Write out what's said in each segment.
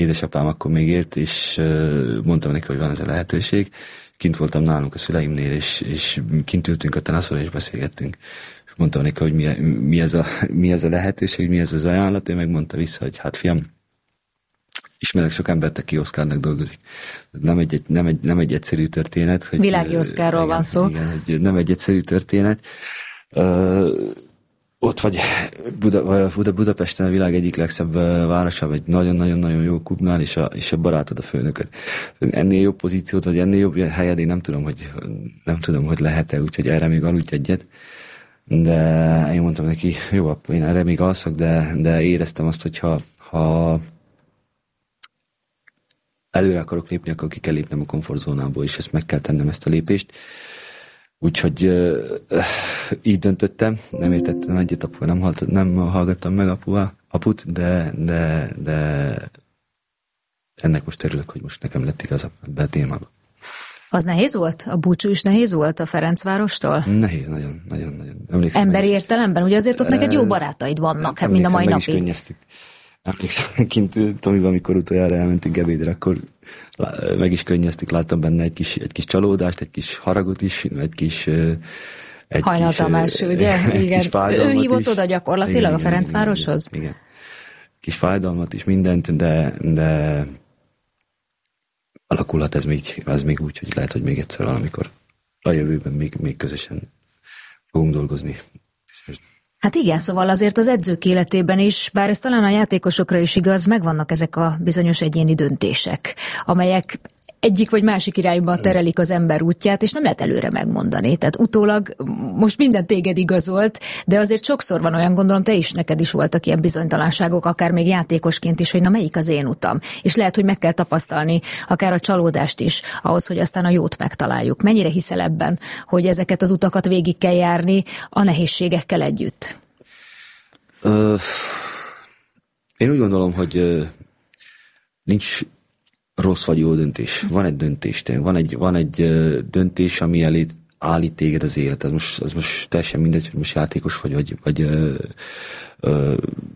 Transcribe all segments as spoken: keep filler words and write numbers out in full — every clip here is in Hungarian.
édesapám akkor még élt, és mondtam neki, hogy van ez a lehetőség. Kint voltam nálunk a szüleimnél, és, és kint ültünk a teraszon, és beszélgettünk. És mondtam neki, hogy mi, mi, ez a, mi ez a lehetőség, mi ez az ajánlat. Ő megmondta vissza, hogy hát fiam, ismerek sok embert, aki Oscarnak dolgozik. Nem egy, nem egy, nem egy egyszerű történet. Hogy, Világi Oscarról van szó. Igen, hogy nem egy egyszerű történet. Uh, ott vagy Buda, Buda, Budapesten a világ egyik legszebb városa, vagy nagyon-nagyon-nagyon jó klubnál, és a, és a barátod a főnököd. Ennél jobb pozíciót, vagy ennél jobb helyed, én nem tudom, hogy, nem tudom, hogy lehet-e, úgyhogy erre még aludj egyet. De én mondtam neki, jó, én erre még alszok, de, de éreztem azt, hogy ha, ha előre akarok lépni, akkor ki kell lépnem a komfortzónából, és ezt meg kell tennem, ezt a lépést. Úgyhogy uh, így döntöttem, nem értettem egyet, apu, nem, halt, nem hallgattam meg apua, aput, de, de, de ennek most örülök, hogy most nekem lett igazabb ebben a témában. Az nehéz volt? A búcsú is nehéz volt a Ferencvárostól? Nehéz, nagyon, nagyon, nagyon. Emlékszem, emberi meg... értelemben? Ugye azért ott neked jó barátaid vannak, hát mind a mai napig. Könnyeztük. Emlékszem, kint Tomiban, amikor utoljára elmentünk ebédre, akkor meg is könnyeztük, láttam benne egy kis, egy kis csalódást, egy kis haragot is, egy kis... Egy Hajnal Tamás, ugye? Egy igen. Kis fájdalmat ő hívott is. Oda gyakorlatilag igen, a Ferencvároshoz? Igen, igen. Kis fájdalmat is, mindent, de, de alakulhat ez még, ez még úgy, hogy lehet, hogy még egyszer valamikor a jövőben még, még közösen fogunk dolgozni. Hát igen, szóval azért az edzők életében is, bár ez talán a játékosokra is igaz, megvannak ezek a bizonyos egyéni döntések, amelyek egyik vagy másik irányba terelik az ember útját, és nem lehet előre megmondani. Tehát utólag most minden téged igazolt, de azért sokszor van olyan, gondolom, te is, neked is voltak ilyen bizonytalanságok, akár még játékosként is, hogy na melyik az én utam. És lehet, hogy meg kell tapasztalni akár a csalódást is, ahhoz, hogy aztán a jót megtaláljuk. Mennyire hiszel ebben, hogy ezeket az utakat végig kell járni a nehézségekkel együtt? Uh, én úgy gondolom, hogy uh, nincs rossz vagy jó döntés. Van egy döntés, van egy, van egy uh, döntés, ami elé állít téged az élet. Ez most, ez most teljesen mindegy, hogy most játékos vagy, vagy, vagy uh, uh,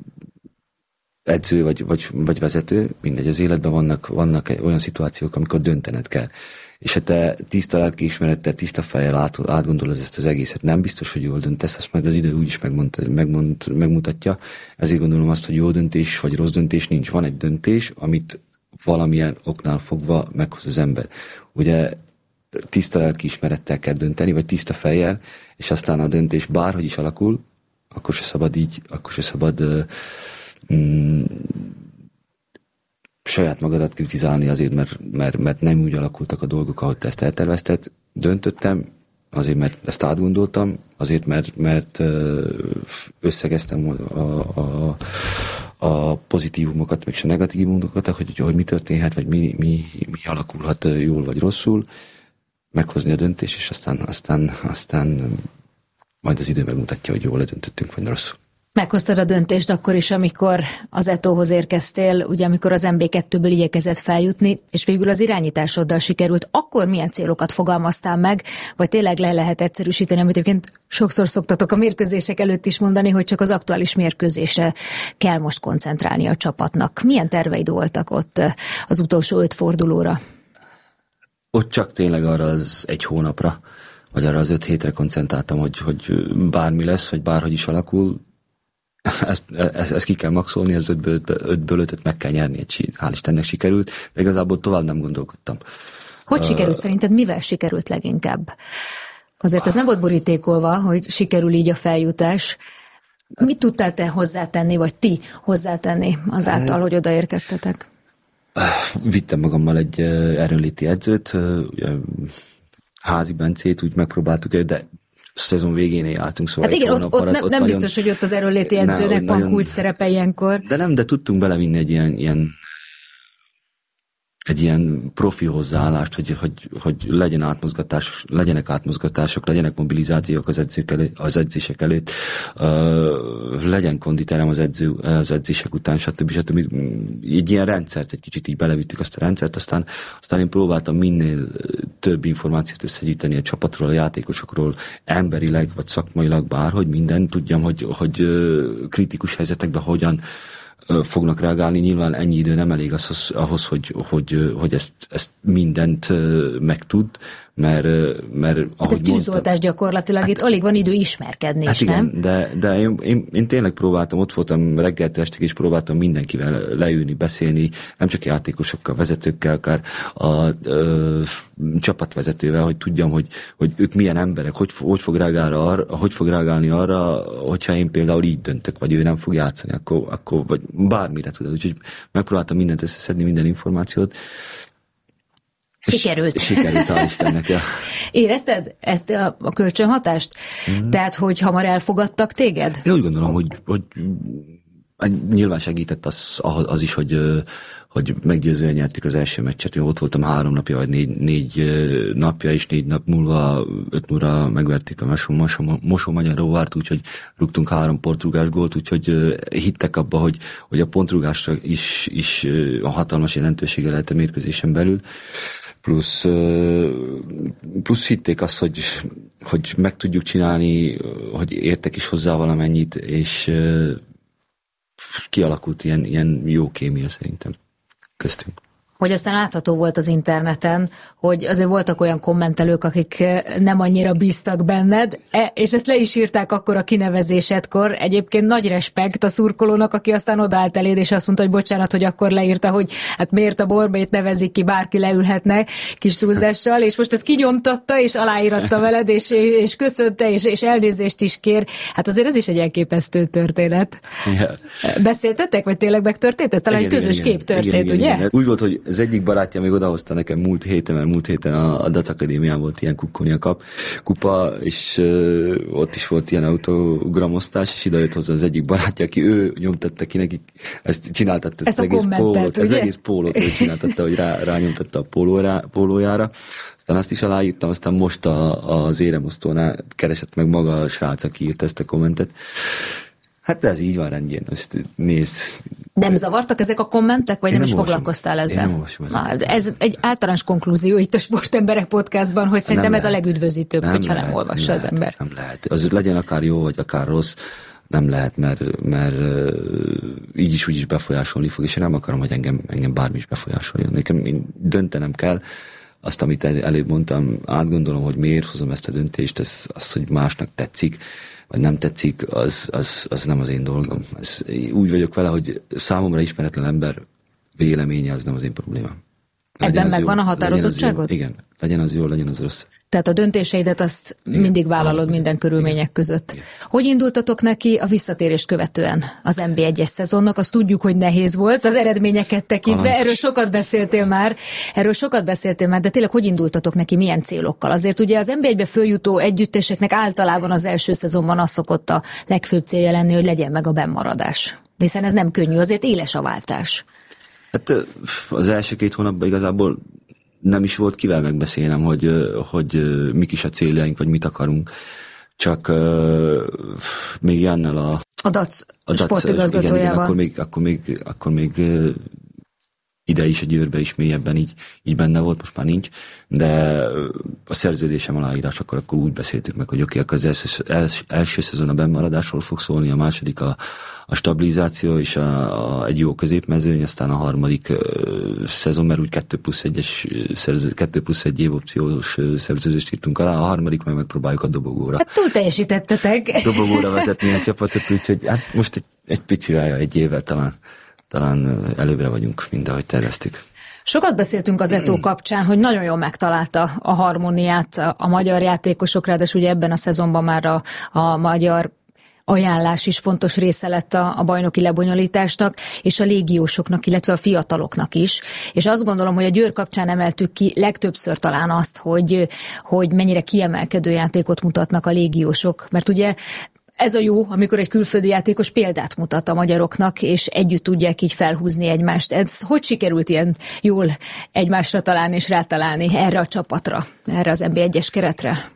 edző, vagy, vagy, vagy vezető. Mindegy, az életben vannak, vannak olyan szituációk, amikor döntened kell. És ha te tiszta lelkiismerettel, tiszta fejjel át, átgondolod ezt az egészet, nem biztos, hogy jól döntesz, azt majd az idő úgyis megmond, megmond, megmutatja. Ezért gondolom azt, hogy jó döntés vagy rossz döntés nincs. Van egy döntés, amit valamilyen oknál fogva meghoz az ember. Ugye tiszta lelkiismerettel kell dönteni, vagy tiszta fejjel, és aztán a döntés bárhogy is alakul, akkor se szabad így, akkor se szabad uh, mm, saját magadat kritizálni azért, mert, mert, mert nem úgy alakultak a dolgok, ahogy te ezt eltervezted. Döntöttem, azért, mert ezt átgondoltam, azért, mert, mert összegeztem a, a, a pozitívumokat, meg a negatívumokat, hogy, hogy mi történhet, vagy mi, mi, mi alakulhat jól vagy rosszul, meghozni a döntést, és aztán, aztán, aztán majd az idő megmutatja, hogy jól döntöttünk, vagy rosszul. Meghoztad a döntést akkor is, amikor az Etóhoz érkeztél, ugye amikor az em bé kettőből igyekezett feljutni, és végül az irányításoddal sikerült, akkor milyen célokat fogalmaztál meg, vagy tényleg le lehet egyszerűsíteni, amit egyébként sokszor szoktatok a mérkőzések előtt is mondani, hogy csak az aktuális mérkőzésre kell most koncentrálni a csapatnak. Milyen terveid voltak ott az utolsó öt fordulóra? Ott csak tényleg arra az egy hónapra, vagy arra az öt hétre koncentráltam, hogy, hogy bármi lesz, vagy bárhogy is alakul, Ezt, ezt, ezt ki kell maxolni, az ötből, ötből ötöt meg kell nyerni, hál' Istennek sikerült, de igazából tovább nem gondolkodtam. Hogy uh, sikerült szerinted, mivel sikerült leginkább? Azért ez nem volt borítékolva, hogy sikerül így a feljutás. Mit tudtál te hozzátenni, vagy ti hozzátenni azáltal, hogy odaérkeztetek? Vittem magammal egy erőnléti edzőt, Házi Bencét, úgy megpróbáltuk, de szezon végén álltunk, szóval hát igen, ott, ott, nem, ott nem nagyon, biztos, hogy ott az erőnléti edzőnek ne, van nagyon, kulcs szerepe ilyenkor. De nem, de tudtunk belevinni egy ilyen, ilyen egy ilyen profi hozzáállást, hogy, hogy, hogy legyen átmozgatás, legyenek átmozgatások, legyenek mobilizációk az, edzők elé, az edzések előtt, uh, legyen konditerem az, edző, az edzések után, stb. stb. Egy ilyen rendszert, egy kicsit így belevittük azt a rendszert, aztán, aztán én próbáltam minél több információt összegyűjteni a csapatról, a játékosokról, emberileg, vagy szakmailag, bárhogy minden, tudjam, hogy, hogy kritikus helyzetekben hogyan fognak reagálni. Nyilván ennyi idő nem elég az, ahhoz, hogy, hogy, hogy ezt, ezt mindent megtud, mert, mert hát ez tűzoltás gyakorlatilag, hát, itt alig van idő ismerkedni hát is, igen, nem? De, de én, én, én tényleg próbáltam, ott voltam reggeltől estig, és próbáltam mindenkivel leülni, beszélni, nem csak játékosokkal, vezetőkkel, akár a, a, a csapatvezetővel, hogy tudjam, hogy, hogy ők milyen emberek, hogy, hogy, fog reagálni arra, hogy fog reagálni arra, hogyha én például így döntök, vagy ő nem fog játszani, akkor, akkor vagy bármire tudod. Úgyhogy megpróbáltam mindent összeszedni, minden információt. Sikerült. Sikerült, hál' Istennek. Ja. Érezted ezt a, a kölcsönhatást? Mm. Tehát, hogy hamar elfogadtak téged? Én úgy gondolom, hogy, hogy nyilván segített az, az is, hogy, hogy meggyőzően nyertük az első meccset. Én ott voltam három napja, vagy négy, négy napja, és négy nap múlva, öt nulla megverték a Mosó-Magyaróvárt, úgyhogy rúgtunk három portugás gólt, úgyhogy hittek abba, hogy, hogy a pontrúgásra is, is a hatalmas jelentősége lehet a mérkőzésen belül. Plusz, plusz hitték azt, hogy, hogy meg tudjuk csinálni, hogy értek is hozzá valamennyit, és kialakult ilyen, ilyen jó kémia szerintem köztünk. Hogy aztán látható volt az interneten, hogy azért voltak olyan kommentelők, akik nem annyira bíztak benned, és ezt le is írták akkor a kinevezésedkor. Egyébként nagy respekt a szurkolónak, aki aztán odaállt eléd, és azt mondta, hogy bocsánat, hogy akkor leírta, hogy hát miért a Borbélyt nevezik ki, bárki leülhetne kis túlzással, és most ezt kinyomtatta, és aláíratta veled, és, és köszönte, és, és elnézést is kér. Hát azért ez is egy elképesztő történet. Yeah. Beszéltetek, vagy tényleg megtörtént? Ez talán igen, egy közös igen, kép történt, igen, igen, ugye? Igen. Úgy volt, hogy az egyik barátja még odahozta nekem múlt héten, mert múlt héten a, a Dac Akadémián volt ilyen Kukkonia kap, kupa, és uh, ott is volt ilyen autogramosztás, és ide jött hozzá az egyik barátja, aki ő nyomtatta ki nekik, ezt csináltatta ezt, ezt az egész pólót, az egész pólót ő csináltatta, hogy rá, rányomtatta a pólóra, pólójára. Aztán azt is aláírtam, aztán most a, az éremosztónál keresett meg maga a srác, aki írt ezt a kommentet. Hát ez így van rendjén, ezt nézd. Nem zavartak ezek a kommentek, vagy nem, nem is olvasom. Foglalkoztál ezzel? Én nem olvasom ezzel. Na, ez egy általános konklúzió itt a Sportemberek podcastban, hogy szerintem nem ez lehet. A legüdvözítőbb, nem hogyha lehet, nem olvassa nem az lehet, ember. Nem lehet. Az legyen akár jó, vagy akár rossz, nem lehet, mert, mert így is úgy is befolyásolni fog, és én nem akarom, hogy engem, engem bármi is befolyásoljon. Nekem én döntenem kell, azt, amit előbb mondtam, átgondolom, hogy miért hozom ezt a döntést, ez az, hogy másnak tetszik, vagy nem tetszik, az, az, az nem az én dolgom. Ez, úgy vagyok vele, hogy számomra ismeretlen ember véleménye az nem az én problémám. Ebben megvan a határozottságod? Igen, legyen az jó, legyen az rossz. Tehát a döntéseidet azt igen, mindig vállalod igen, minden körülmények igen, között. Igen. Hogy indultatok neki a visszatérést követően az en bé egyes szezonnak? Azt tudjuk, hogy nehéz volt az eredményeket tekintve. Valami. Erről sokat beszéltél már, erről sokat beszéltél már, de tényleg hogy indultatok neki, milyen célokkal? Azért ugye az en bé egybe följutó együtteseknek általában az első szezonban az szokott a legfőbb célja lenni, hogy legyen meg a bennmaradás. Hiszen ez nem könnyű, azért éles a váltás. Hát az első két hónapban igazából nem is volt kivel megbeszélnem, hogy, hogy mik is a céljaink, vagy mit akarunk. Csak uh, még Jannel a... A Dac sportigazgatójával. Igen, igen, akkor még, akkor még, akkor még uh, ide is, a Győrbe is mélyebben így, így benne volt, most már nincs, de a szerződésem aláírás, akkor, akkor úgy beszéltük meg, hogy oké, okay, akkor az első, els, első szezon a bennmaradásról fog szólni, a második a, a stabilizáció és a, a, egy jó középmezőny, aztán a harmadik uh, szezon, mert úgy kettő plusz egyes szerző, kettő plusz egy év opciós szerződést írtunk alá, a harmadik meg megpróbáljuk a dobogóra. Hát túl teljesítettetek. Dobogóra vezetni a csapatot, úgyhogy hát most egy, egy picivel, egy évvel talán talán előbbre vagyunk, mind ahogy terveztük. Sokat beszéltünk az Eto'o kapcsán, hogy nagyon jól megtalálta a harmóniát a magyar játékosok, ráadásul ugye ebben a szezonban már a, a magyar ajánlás is fontos része lett a, a bajnoki lebonyolításnak, és a légiósoknak, illetve a fiataloknak is. És azt gondolom, hogy a Győr kapcsán emeltük ki legtöbbször talán azt, hogy, hogy mennyire kiemelkedő játékot mutatnak a légiósok, mert ugye ez a jó, amikor egy külföldi játékos példát mutat a magyaroknak, és együtt tudják így felhúzni egymást. Ez hogy sikerült ilyen jól egymásra találni és rátalálni erre a csapatra, erre az en bé egyes keretre?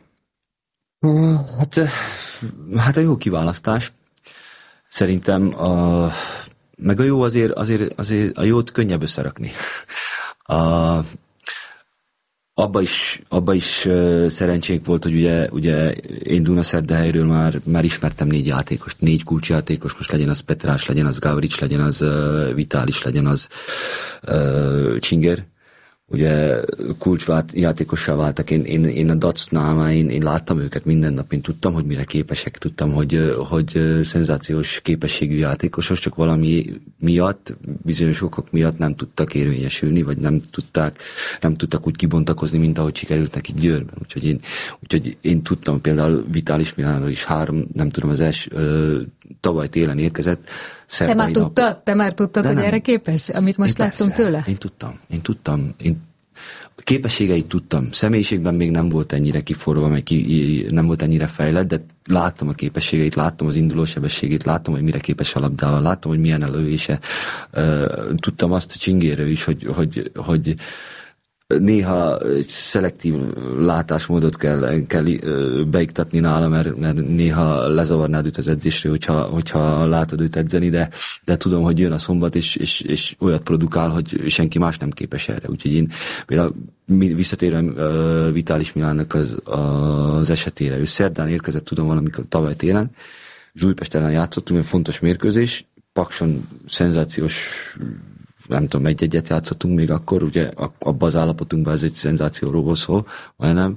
Hát, hát a jó kiválasztás. Szerintem a, meg a jó azért, azért, azért a jót könnyebb összerakni. A, Abba is, abba is uh, szerencsénk volt, hogy ugye, ugye én Dunaszerdahelyről már, már ismertem négy játékost, négy kulcsjátékos, most legyen az Petrás, legyen az Gavrics, legyen az uh, Vitális, legyen az uh, Csinger. Ugye kulcsjátékossá váltak. Én, én, én a Dacnál már én, én láttam őket minden nap, én tudtam, hogy mire képesek, tudtam, hogy, hogy szenzációs képességű játékosok, csak valami miatt, bizonyos okok miatt nem tudtak érvényesülni, vagy nem tudták, nem tudtak úgy kibontakozni, mint ahogy sikerült nekik Győrben. Úgyhogy én, úgyhogy én tudtam például Vitális Milánról is három, nem tudom, az első ö, tavaly télen érkezett. Te már tudtad? Te már tudtad, hogy erre képes? Amit most láttunk tőle? Én tudtam, én tudtam. Én képességeit tudtam. Személyiségben még nem volt ennyire kiforva, meg ki, nem volt ennyire fejlett, de láttam a képességeit, láttam az indulósebességét, láttam, hogy mire képes a labdával, láttam, hogy milyen a lövése. Tudtam azt Csingéről is, hogy, hogy, hogy néha egy szelektív látásmódot kell, kell beiktatni nála, mert, mert néha lezavarnád őt az edzésről, hogyha, hogyha látod őt edzeni, de, de tudom, hogy jön a szombat, és, és, és olyat produkál, hogy senki más nem képes erre. Úgyhogy én például visszatérve uh, Vitális Milánnak az, az esetére. Ő szerdán érkezett, tudom, valamikor tavaly télen, Zújpest ellen játszottunk, egy fontos mérkőzés, Pakson szenzációs, nem tudom, egy-egyet játszottunk még akkor, ugye abban az állapotunkban ez egy szenzációról szól, vagy nem,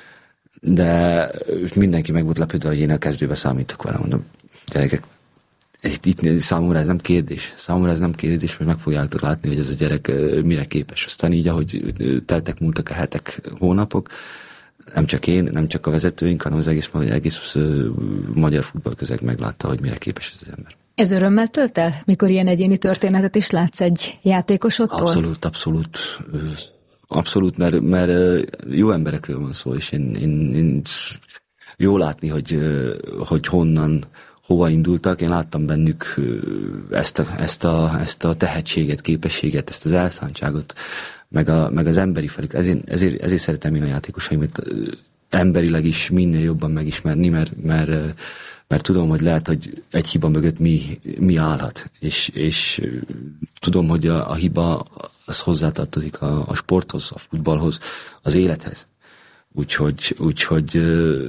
de mindenki meg volt lepődve, hogy én a kezdőbe számítok vele, mondom, gyerekek, itt, itt számomra ez nem kérdés, számomra ez nem kérdés, mert meg fogjátok látni, hogy ez a gyerek mire képes. Aztán így, ahogy teltek, múltak a hetek, hónapok, nem csak én, nem csak a vezetőink, hanem az egész, egész magyar futballközeg meglátta, hogy mire képes ez az ember. Ez örömmel tölt el, mikor ilyen egyéni történetet is látsz egy játékosodtól? Abszolút, abszolút. Abszolút, mert, mert jó emberekről van szó, és én, én, én jó látni, hogy, hogy honnan, hova indultak. Én láttam bennük ezt a, ezt a, ezt a tehetséget, képességet, ezt az elszántságot, meg, a, meg az emberi felét. Ezért, ezért, ezért szeretem én a játékosaimat emberileg is minél jobban megismerni, mert, mert mert tudom, hogy lehet, hogy egy hiba mögött mi, mi állhat, és, és tudom, hogy a, a hiba az hozzátartozik a, a sporthoz, a futballhoz, az élethez. Úgyhogy, úgyhogy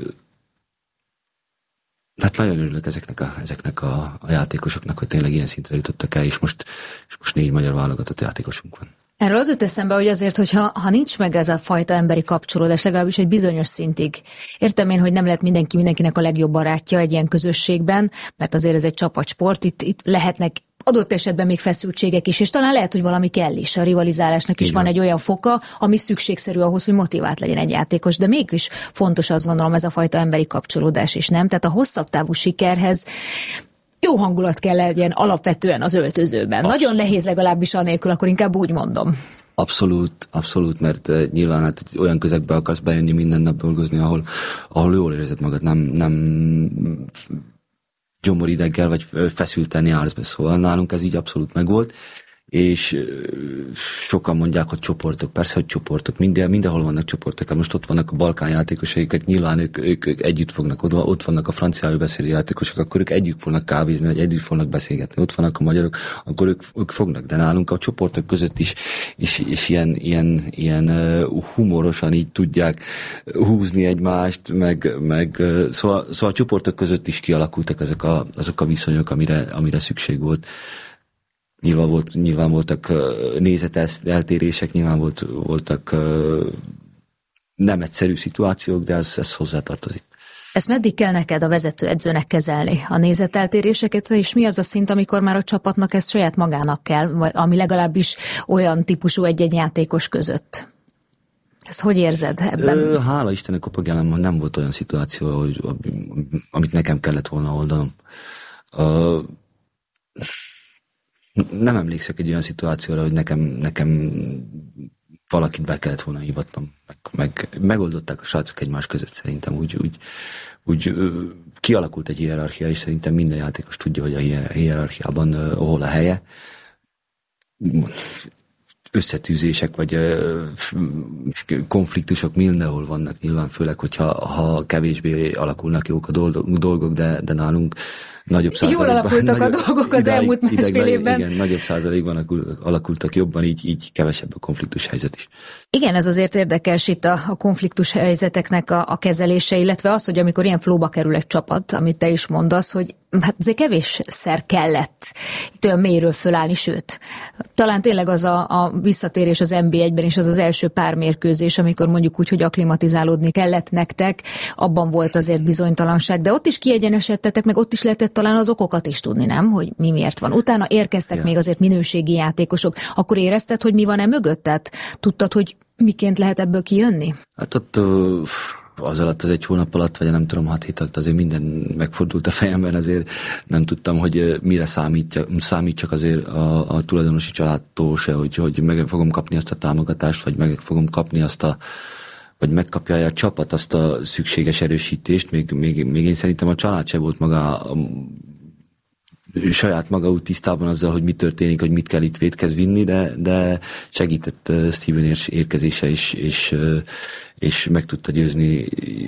hát nagyon örülök ezeknek a, ezeknek a, a játékosoknak, hogy tényleg ilyen szintre jutottak el, és most, és most négy magyar válogatott játékosunk van. Erről az jut eszembe, hogy azért, hogyha ha nincs meg ez a fajta emberi kapcsolódás, legalábbis egy bizonyos szintig. Értem én, hogy nem lehet mindenki mindenkinek a legjobb barátja egy ilyen közösségben, mert azért ez egy csapatsport, itt, itt lehetnek adott esetben még feszültségek is, és talán lehet, hogy valami kell is. A rivalizálásnak is Igen. van egy olyan foka, ami szükségszerű ahhoz, hogy motivált legyen egy játékos, de mégis fontos, azt gondolom, ez a fajta emberi kapcsolódás is, nem? Tehát a hosszabb távú sikerhez jó hangulat kell legyen alapvetően az öltözőben. Abszolút. Nagyon nehéz legalábbis anélkül, akkor inkább úgy mondom. Abszolút, abszolút, mert uh, nyilván hát olyan közegbe akarsz bejönni, minden nap dolgozni, ahol, ahol jól érzed magad, nem, nem gyomorideggel vagy feszülten jársz be, szóval nálunk ez így abszolút megvolt, és sokan mondják, hogy csoportok, persze, hogy csoportok, minden, mindenhol vannak csoportok, most ott vannak a Balkán játékosaikat, nyilván ők, ők, ők együtt fognak, ott, ott vannak a franciául beszélő játékosok, akkor ők együtt fognak kávézni, vagy együtt fognak beszélgetni, ott vannak a magyarok, akkor ők, ők fognak, de nálunk a csoportok között is, is, is ilyen, ilyen, ilyen humorosan így tudják húzni egymást, meg, meg szóval, szóval a csoportok között is kialakultak ezek a, azok a viszonyok, amire, amire szükség volt. Nyilván, volt, nyilván voltak nézeteltérések, nyilván volt, voltak nem egyszerű szituációk, de ez, ez hozzátartozik. Ez meddig kell neked a vezetőedzőnek kezelni a nézeteltéréseket, és mi az a szint, amikor már a csapatnak ezt saját magának kell, vagy ami legalábbis olyan típusú egy-egy játékos között? Ezt hogy érzed ebben? Hála Istennek, Kopogjánon nem volt olyan szituáció, hogy, amit nekem kellett volna oldanom. Nem emlékszek egy olyan szituációra, hogy nekem, nekem valakit be kellett volna hivatnom. Meg, meg, megoldották a srácok egymás között szerintem. Úgy, úgy, úgy kialakult egy hierarchia, és szerintem minden játékos tudja, hogy a hierarchiában hol a helye. Összetűzések, vagy konfliktusok mindenhol vannak, nyilván főleg, hogyha ha kevésbé alakulnak jók a dolgok, de, de nálunk nagyobb százalékban. Jól alakultak nagyobb, a dolgok az idáig, elmúlt másfél évben. Igen, nagyobb százalékban alakultak jobban, így, így kevesebb a konfliktus helyzet is. Igen, ez azért érdekes itt a, a konfliktus helyzeteknek a, a kezelése, illetve az, hogy amikor ilyen flóba kerül egy csapat, amit te is mondasz, hogy hát azért kevésszer kellett itt olyan mélyről fölállni, sőt, talán tényleg az a, a visszatérés az en bé egyben is az az első pár mérkőzés, amikor mondjuk úgy, hogy akklimatizálódni kellett nektek, abban volt azért bizonytalanság, de ott is kiegyenesedtetek, meg ott is lehetett talán az okokat is tudni, nem? Hogy mi miért van. Utána érkeztek ja. még azért minőségi játékosok. Akkor érezted, hogy mi van-e mögött? Tehát tudtad, hogy miként lehet ebből kijönni? Hát ott uh, az alatt, az egy hónap alatt, vagy nem tudom, hat hét alatt azért minden megfordult a fejemben, azért nem tudtam, hogy mire számítja, számítsak azért a, a tulajdonosi családtól se, hogy, hogy meg fogom kapni azt a támogatást, vagy meg fogom kapni azt a, vagy megkapja a csapat azt a szükséges erősítést, még, még, még én szerintem a család se volt maga a, saját maga úgy tisztában azzal, hogy mi történik, hogy mit kell itt vétkez vinni, de, de segített Steven érkezése is, és, és meg tudta győzni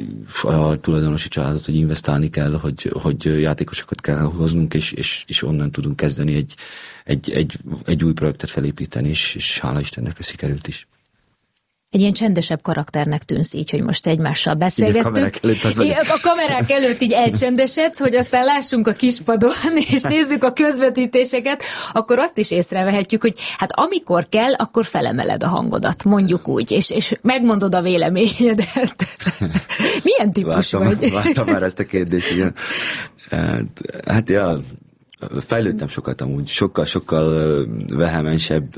a tulajdonosi családot, hogy investálni kell, hogy, hogy játékosokat kell hoznunk, és, és, és onnan tudunk kezdeni egy, egy, egy, egy új projektet felépíteni, és, és hála Istennek ez sikerült is. Egy ilyen csendesebb karakternek tűnsz így, hogy most egymással beszélgettünk. A kamerák előtt az vagyok. A kamerák előtt így elcsendesedsz, hogy aztán lássunk a kispadon, és nézzük a közvetítéseket, akkor azt is észrevehetjük, hogy hát amikor kell, akkor felemeled a hangodat, mondjuk úgy, és, és megmondod a véleményedet. Milyen típus vártam, vagy? Vártam már ezt a kérdést, igen. Hát, hát ja, fejlődtem sokat amúgy, sokkal-sokkal vehemensebb,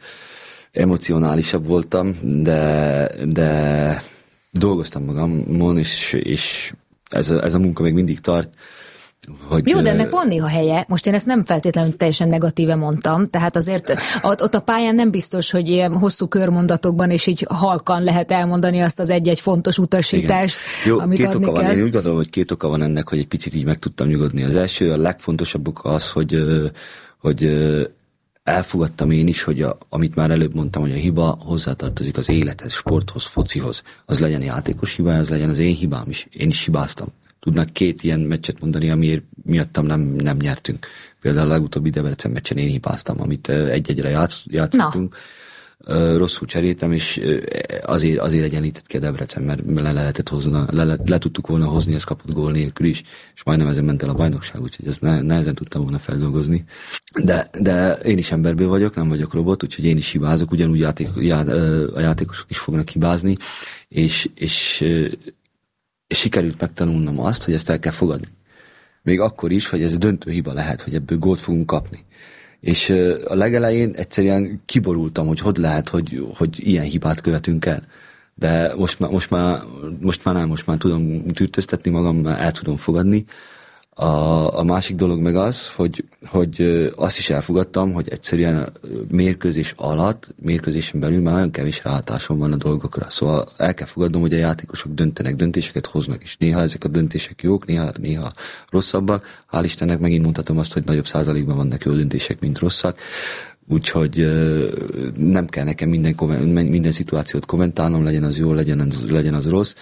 emocionálisabb voltam, de, de dolgoztam magamon, és, és ez, a, ez a munka még mindig tart. Hogy, Jó, de ennek van néha helye. Most én ezt nem feltétlenül teljesen negatíve mondtam, tehát azért ott, ott a pályán nem biztos, hogy ilyen hosszú körmondatokban és így halkan lehet elmondani azt az egy-egy fontos utasítást, Jó, amit két adni oka kell. Van. Én úgy gondolom, hogy két oka van ennek, hogy egy picit így meg tudtam nyugodni. Az első, a legfontosabb oka az, hogy, hogy elfogadtam én is, hogy a, amit már előbb mondtam, hogy a hiba hozzátartozik az élethez, sporthoz, focihoz. Az legyen játékos hibája, az legyen az én hibám is. Én is hibáztam. Tudnak két ilyen meccset mondani, amiért miattam nem, nem nyertünk. Például a legutóbbi Debrecen meccsen én hibáztam, amit egy-egyre játsz, játszottunk. Rosszul cseréltem, és azért, azért egyenlített ki a Debrecen, mert le lehetett hozni, le, le, le tudtuk volna hozni, ez kapott gól nélkül is, és majdnem ezen ment el a bajnokság, úgyhogy ezt ne, nehezen tudtam volna feldolgozni. De, de én is emberből vagyok, nem vagyok robot, úgyhogy én is hibázok, ugyanúgy játék, já, a játékosok is fognak hibázni, és, és, és sikerült megtanulnom azt, hogy ezt el kell fogadni. Még akkor is, hogy ez döntő hiba lehet, hogy ebből gólt fogunk kapni. És a legelején egyszerűen kiborultam, hogy hogy lehet, hogy, hogy ilyen hibát követünk el. De most már, most már, most már nem, most már tudom tűrtöztetni magam, el tudom fogadni. A, a másik dolog meg az, hogy, hogy azt is elfogadtam, hogy egyszerűen a mérkőzés alatt, mérkőzésen belül már nagyon kevés ráhatásom van a dolgokra. Szóval el kell fogadnom, hogy a játékosok döntenek, döntéseket hoznak, és néha ezek a döntések jók, néha, néha rosszabbak. Hál' Istennek megint mondhatom azt, hogy nagyobb százalékban vannak jó döntések, mint rosszak. Úgyhogy nem kell nekem minden, minden szituációt kommentálnom, legyen az jó, legyen az, legyen az rossz.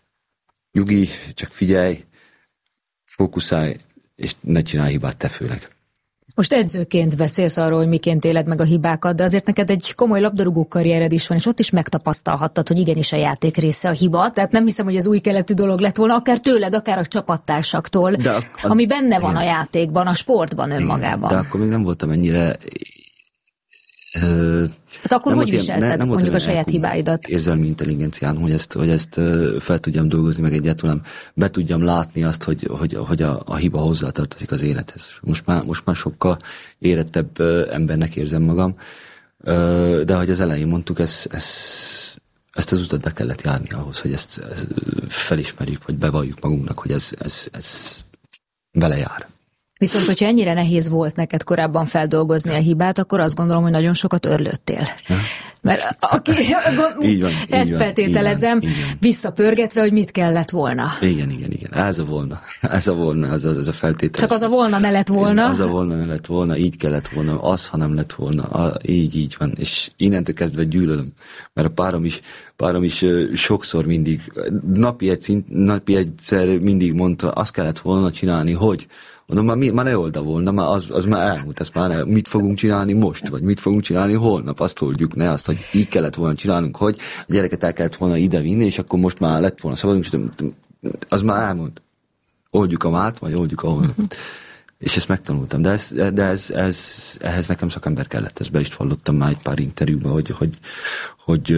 Nyugi, csak figyelj, fókuszálj, és ne csinálj hibát te főleg. Most edzőként beszélsz arról, hogy miként éled meg a hibákat, de azért neked egy komoly labdarúgó karriered is van, és ott is megtapasztalhattad, hogy igenis a játék része a hiba. Tehát nem hiszem, hogy ez új keletű dolog lett volna, akár tőled, akár a csapattársaktól, a, a, ami benne van a játékban, a sportban önmagában. De akkor még nem voltam ennyire... Uh, Tehát akkor hogy viselted ne, mondjuk a saját hibáidat? Érzelmi intelligencián, hogy ezt, hogy ezt fel tudjam dolgozni, meg egyáltalán be tudjam látni azt, hogy, hogy, hogy a, a hiba hozzátartozik az élethez. Most már, most már sokkal érettebb embernek érzem magam, de ahogy az elején mondtuk, ez, ez, ezt az utat be kellett járni ahhoz, hogy ezt, ezt felismerjük, vagy bevalljuk magunknak, hogy ez, ez, ez vele jár. Viszont, hogyha ennyire nehéz volt neked korábban feldolgozni a hibát, akkor azt gondolom, hogy nagyon sokat örlődtél. Ja. Mert aki, így van, ezt így feltételezem, így van, így van. Visszapörgetve, hogy mit kellett volna. Igen, igen, igen. Ez a volna. Ez a volna, ez a, ez a feltétel. Csak az a volna ne lett volna. Az a volna ne lett volna, így kellett volna, az, ha nem lett volna. A, így, így van. És innentől kezdve gyűlölöm. Mert a párom is, párom is sokszor mindig, napi, egy szint, napi egyszer mindig mondta, azt kellett volna csinálni, hogy Mondom, már, mi, már ne oldal volna, már az, az már elmúlt, ezt már ne, mit fogunk csinálni most, vagy mit fogunk csinálni holnap, azt oldjuk, ne azt, hogy így kellett volna csinálnunk, hogy a gyereket el kellett volna ide vinni, és akkor most már lett volna szabadunk, az már elmúlt. Oldjuk a mát, vagy oldjuk a holnap. Uh-huh. És ezt megtanultam, de, ez, de ez, ez, ehhez nekem szakember kellett, ezt be is hallottam már egy pár interjúban, hogy, hogy, hogy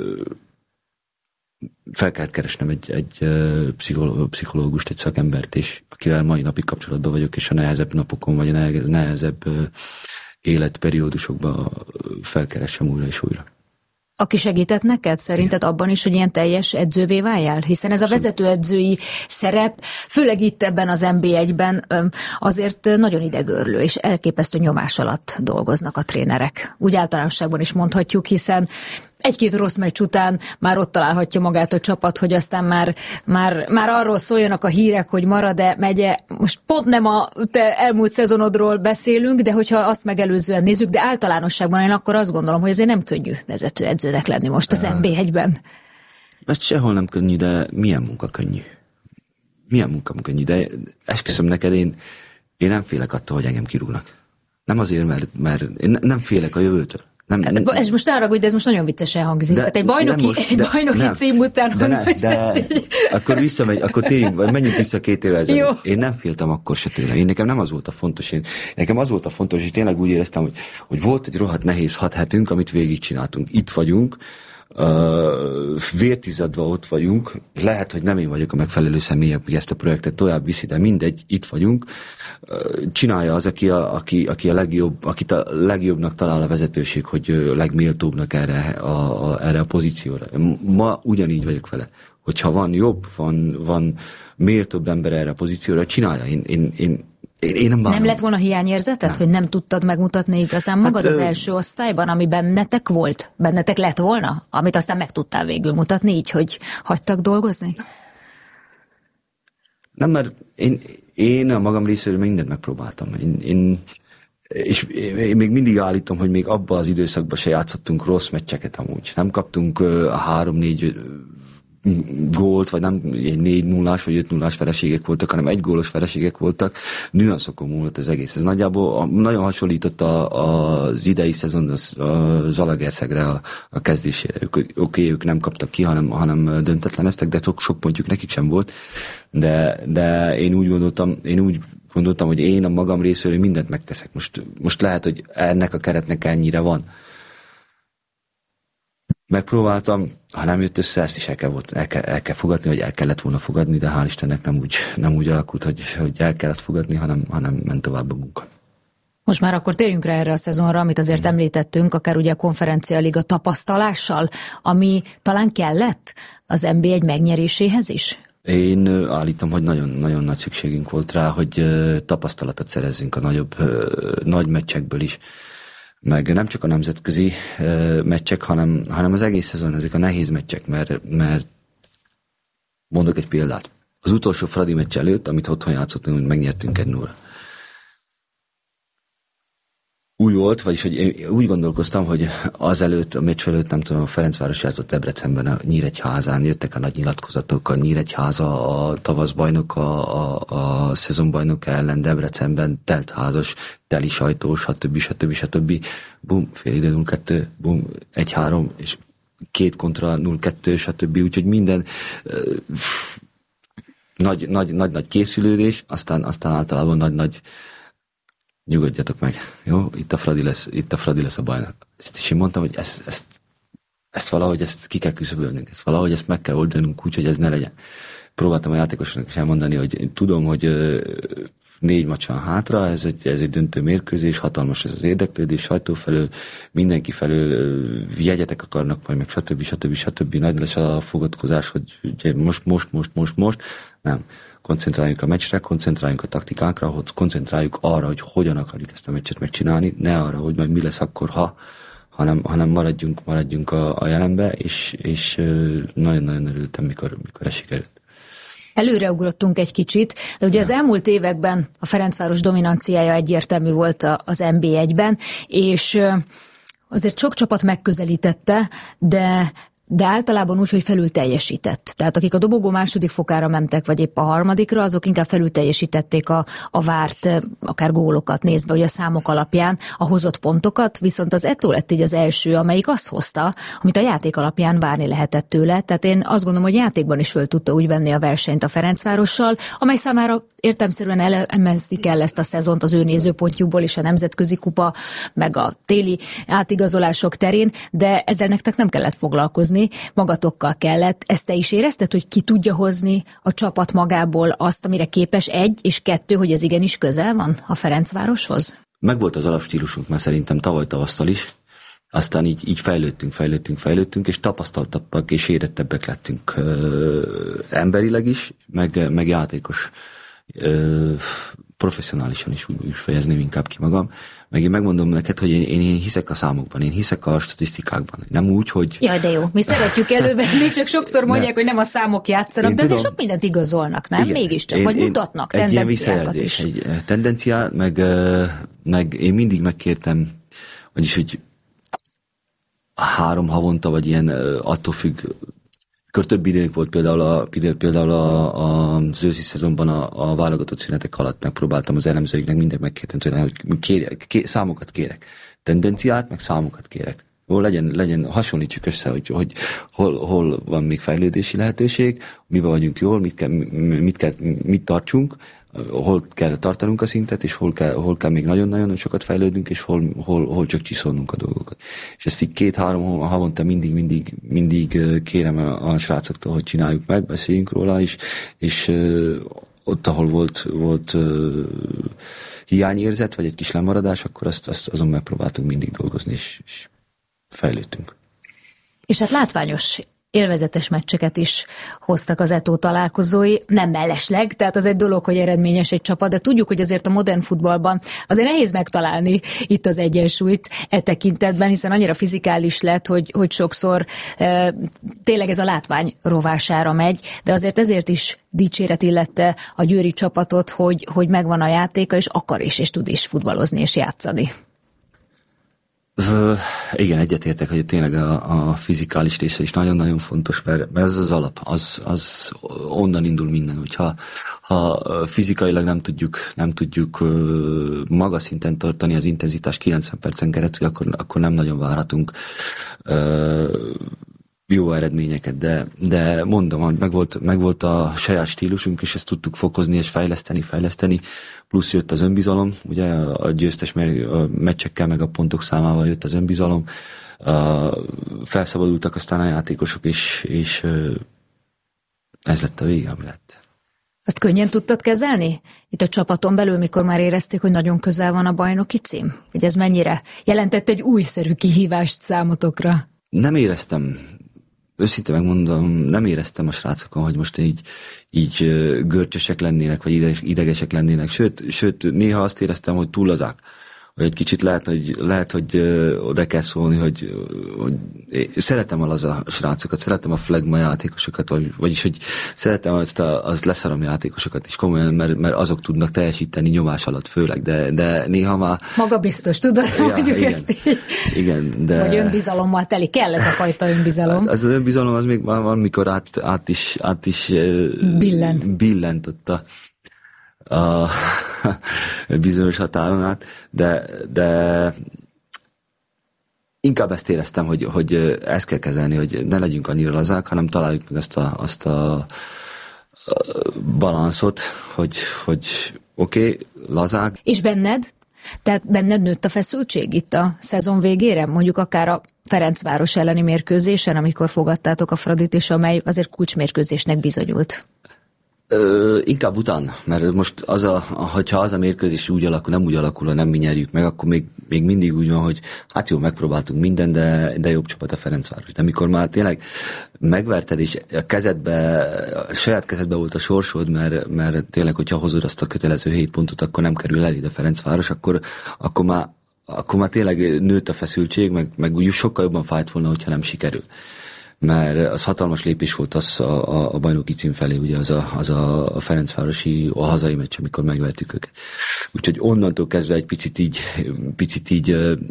fel kellett keresnem egy, egy pszichológust, egy szakembert, és akivel mai napig kapcsolatban vagyok, és a nehezebb napokon, vagy a nehezebb életperiódusokban felkeresem újra és újra. Aki segített neked szerinted abban is, hogy ilyen teljes edzővé váljál? Hiszen ez a vezetőedzői szerep, főleg itt ebben az en bé egyben azért nagyon idegörlő, és elképesztő nyomás alatt dolgoznak a trénerek. Úgy általánosságban is mondhatjuk, hiszen egy-két rossz meccs után már ott találhatja magát a csapat, hogy aztán már, már, már arról szóljanak a hírek, hogy marad-e, megye. Most pont nem a te elmúlt szezonodról beszélünk, de hogyha azt megelőzően nézzük, de általánosságban én akkor azt gondolom, hogy azért nem könnyű vezetőedzőnek lenni most az en bé egyben. Ez sehol nem könnyű, de milyen munka könnyű? Milyen munka könnyű? De esküszöm neked, én, én nem félek attól, hogy engem kirúgnak. Nem azért, mert, mert én nem félek a jövőtől. Nem, nem, ez most arra, hogy ez most nagyon viccesen hangzik. De, Tehát egy bajnoki, most, egy bajnoki de, cím után, de ne, de így... akkor visszamegy, akkor térjünk, vagy menjünk vissza két évvel ezelőtt. Én nem féltem akkor se tőle. Én nekem nem az volt a fontos. Én, nekem az volt a fontos, hogy tényleg úgy éreztem, hogy, hogy volt egy rohadt nehéz hat hetünk, amit végigcsináltunk. Itt vagyunk, Uh, vértizadva ott vagyunk, lehet, hogy nem én vagyok a megfelelő személy, aki ezt a projektet tovább viszi, de mindegy, itt vagyunk. Uh, csinálja az, aki a, aki, aki a legjobb, akit a legjobbnak talál a vezetőség, hogy uh, legméltóbbnak erre a, a, erre a pozícióra. Ma ugyanígy vagyok vele. Hogyha van jobb, van, van méltóbb ember erre a pozícióra, csinálja. Én, én, én Én, én nem, nem lett volna hiányérzeted, nem. hogy nem tudtad megmutatni igazán magad hát, az első osztályban, ami bennetek volt? Bennetek lett volna? Amit aztán meg tudtál végül mutatni, így, hogy hagytak dolgozni? Nem, mert én, én a magam részéről mindent megpróbáltam. Én, én, és én még mindig állítom, hogy még abban az időszakban se játszottunk rossz meccseket amúgy. Nem kaptunk a három-négy gólt, vagy nem négy nullás, vagy öt nullás vereségek voltak, hanem egy gólos vereségek voltak, nüanszokon múlott az egész. Ez nagyjából nagyon hasonlított a, az idei szezon az, a Zalaegerszegre a, a kezdésére. Oké, okay, ők nem kaptak ki, hanem, hanem döntetleneztek, de sok pontjuk nekik sem volt. De, de én úgy gondoltam, én úgy gondoltam, hogy én a magam részéről mindent megteszek. Most, most lehet, hogy ennek a keretnek ennyire van. Megpróbáltam, ha nem jött össze, ezt is el kell, volt, el kell, el kell fogadni, vagy el kellett volna fogadni, de hál' Istennek nem úgy, nem úgy alakult, hogy, hogy el kellett fogadni, hanem, hanem ment tovább a munka. Most már akkor térjünk rá erre a szezonra, amit azért mm. említettünk, akár ugye a konferencialiga tapasztalással, ami talán kellett az en bé egy megnyeréséhez is? Én állítom, hogy nagyon, nagyon nagy szükségünk volt rá, hogy tapasztalatot szerezzünk a nagyobb, nagy meccsekből is. Meg nem csak a nemzetközi uh, meccsek, hanem, hanem az egész szezon, ezek a nehéz meccsek, mert, mert mondok egy példát. Az utolsó Fradi meccs előtt, amit otthon játszottunk, hogy megnyertünk egy nulla. Úgy volt, vagyis hogy én úgy gondolkoztam, hogy azelőtt, a meccs előtt, nem tudom, a Ferencváros játszott Debrecenben a Nyíregyházán, jöttek a nagy nyilatkozatok, a Nyíregyháza, a tavaszbajnok, a, a, a szezonbajnok ellen Debrecenben, teltházas, teli sajtós, stb. stb. stb. Bum, fél idő nulla kettő, bum, egy három, és két kontra nulla kettő, stb. Úgyhogy minden uh, nagy, nagy, nagy, nagy készülődés, aztán, aztán általában nagy, nagy nyugodjatok meg, jó? Itt a Fradi lesz, itt a Fradi lesz a bajnok. Ezt is én mondtam, hogy ezt, ezt, ezt valahogy ezt ki kell küszöbölnünk, ezt valahogy ezt meg kell oldanunk úgy, hogy ez ne legyen. Próbáltam a játékosoknak is elmondani, hogy én tudom, hogy négy meccs van hátra, ez egy, ez egy döntő mérkőzés, hatalmas ez az érdeklődés, sajtó felől, mindenki felől jegyetek akarnak majd, meg stb. stb. stb. Nagy lesz a fogadkozás, hogy ugye most, most, most, most, most. Nem. Koncentráljunk a meccsre, koncentráljunk a taktikánkra, hogy koncentráljuk arra, hogy hogyan akarjuk ezt a meccset megcsinálni, ne arra, hogy majd mi lesz akkor, ha, hanem, hanem maradjunk, maradjunk a, a jelenbe, és, és nagyon-nagyon örültem, mikor, mikor ez sikerült. Előreugrottunk egy kicsit, de ugye ja. az elmúlt években a Ferencváros dominanciája egyértelmű volt az en bé egyben, és azért sok csapat megközelítette, de de általában úgy, hogy felül teljesített. Tehát akik a dobogó második fokára mentek, vagy épp a harmadikra, azok inkább felül teljesítették a, a várt, akár gólokat nézve, hogy a számok alapján a hozott pontokat, viszont az Eto'o lett így az első, amelyik azt hozta, amit a játék alapján várni lehetett tőle. Tehát én azt gondolom, hogy játékban is föl tudta úgy venni a versenyt a Ferencvárossal, amely számára értelemszerűen elemezni kell ezt a szezont az ő nézőpontjukból is, a nemzetközi kupa, meg a téli átigazolások terén, de ezzel nektek nem kellett foglalkozni, magatokkal kellett. Ezt te is érezted, hogy ki tudja hozni a csapat magából azt, amire képes, egy, és kettő, hogy ez igenis közel van a Ferencvároshoz? Megvolt az alapstílusunk, mert szerintem tavaly tavasztal is, aztán így, így fejlődtünk, fejlődtünk, fejlődtünk, és tapasztaltabbak és érettebbek lettünk ö, emberileg is, meg, meg játékos ö, professzionálisan is úgy, úgy fejezném inkább ki magam. Meg én megmondom neked, hogy én, én, én hiszek a számokban, én hiszek a statisztikákban. Nem úgy, hogy... Jaj, de jó, mi szeretjük elővenni, csak sokszor mondják, ne. hogy nem a számok játszanak, én de tudom, azért sok mindent igazolnak, nem? Igen, Mégiscsak, én, vagy én, mutatnak egy tendenciákat is. Egy tendenciát, meg, meg én mindig megkértem, vagyis, hogy három havonta, vagy ilyen attól függ, akkor több időnk volt például, a, például a, a, az őszi szezonban a, a válogatott szünetek alatt megpróbáltam az elemzőiknek mindent megkértem tőle, hogy kérjek, kér, számokat kérek. Tendenciát, meg számokat kérek. Hol legyen, legyen, hasonlítsuk össze, hogy, hogy hol, hol van még fejlődési lehetőség, miben vagyunk jól, mit, kell, mit, kell, mit tartsunk, hol kell tartanunk a szintet, és hol kell, hol kell még nagyon-nagyon sokat fejlődnünk, és hol, hol, hol csak csiszolnunk a dolgokat. És ezt így két-három havonta mindig, mindig, mindig kérem a, a srácoktól, hogy csináljuk meg, beszéljünk róla, és, és ott, ahol volt, volt hiányérzet, vagy egy kis lemaradás, akkor azt, azt azon megpróbáltunk mindig dolgozni, és, és fejlődtünk. És hát látványos, élvezetes meccseket is hoztak az Eto'o találkozói, nem mellesleg, tehát az egy dolog, hogy eredményes egy csapat, de tudjuk, hogy azért a modern futballban azért nehéz megtalálni itt az egyensúlyt e tekintetben, hiszen annyira fizikális lett, hogy, hogy sokszor e, tényleg ez a látvány rovására megy, de azért ezért is dicséret illette a győri csapatot, hogy, hogy megvan a játéka, és akar is, és tud is futballozni és játszani. Uh, igen, egyetértek, hogy tényleg a, a fizikális része is nagyon-nagyon fontos, mert, mert ez az alap, az, az onnan indul minden, hogyha ha fizikailag nem tudjuk, nem tudjuk uh, magas szinten tartani az intenzitást kilencven percen keresztül, akkor, akkor nem nagyon várhatunk uh, jó eredményeket, de, de mondom, hogy megvolt, megvolt a saját stílusunk, és ezt tudtuk fokozni és fejleszteni, fejleszteni, plusz jött az önbizalom, ugye a győztes a meccsekkel, meg a pontok számával jött az önbizalom, felszabadultak aztán a játékosok, és, és ez lett a vége, ami lett. Azt könnyen tudtad kezelni? Itt a csapaton belül, mikor már érezték, hogy nagyon közel van a bajnoki cím? Hogy ez mennyire jelentett egy újszerű kihívást számotokra? Nem éreztem, őszintén megmondom, nem éreztem a srácokon, hogy most így, így görcsösek lennének, vagy idegesek lennének. Sőt, sőt, néha azt éreztem, hogy túl lazák. Hogy egy kicsit lehet, hogy, lehet, hogy oda kell szólni, hogy, hogy szeretem a laza srácokat, szeretem a flagma játékosokat, vagy, vagyis, hogy szeretem azt a, az leszarom játékosokat is komolyan, mert, mert azok tudnak teljesíteni nyomás alatt főleg, de, de néha már... Maga biztos, tudod, ja, mondjuk igen, ezt így. Igen, de... Vagy önbizalommal teli, kell ez a fajta önbizalom. Az az önbizalom az még valamikor át, át is, át is billent. billent ott a a bizonyos határon át, de, de inkább ezt éreztem, hogy, hogy ezt kell kezelni, hogy ne legyünk annyira lazák, hanem találjuk meg azt a, azt a balanszot, hogy, hogy oké, okay, lazák. És benned? Tehát benned nőtt a feszültség itt a szezon végére? Mondjuk akár a Ferencváros elleni mérkőzésen, amikor fogadtátok a Fradit, és amely azért kulcsmérkőzésnek bizonyult. Ö, inkább után, mert most az a, hogyha az a mérkőzés úgy alakul, nem úgy alakul, ha nem mi nyerjük meg, akkor még, még mindig úgy van, hogy hát jó, megpróbáltunk minden, de, de jobb csapat a Ferencváros. De amikor már tényleg megverted, és a kezedbe, a saját kezedbe volt a sorsod, mert, mert tényleg, hogyha hozod azt a kötelező hét pontot, akkor nem kerül el ide a Ferencváros, akkor, akkor már akkor már tényleg nőtt a feszültség, meg, meg úgy sokkal jobban fájt volna, hogyha nem sikerül. Mert az hatalmas lépés volt az a, a, a bajnoki cím felé, ugye az a, az a Ferencvárosi, a hazai meccs, amikor megvertük őket. Úgyhogy onnantól kezdve egy picit így, picit így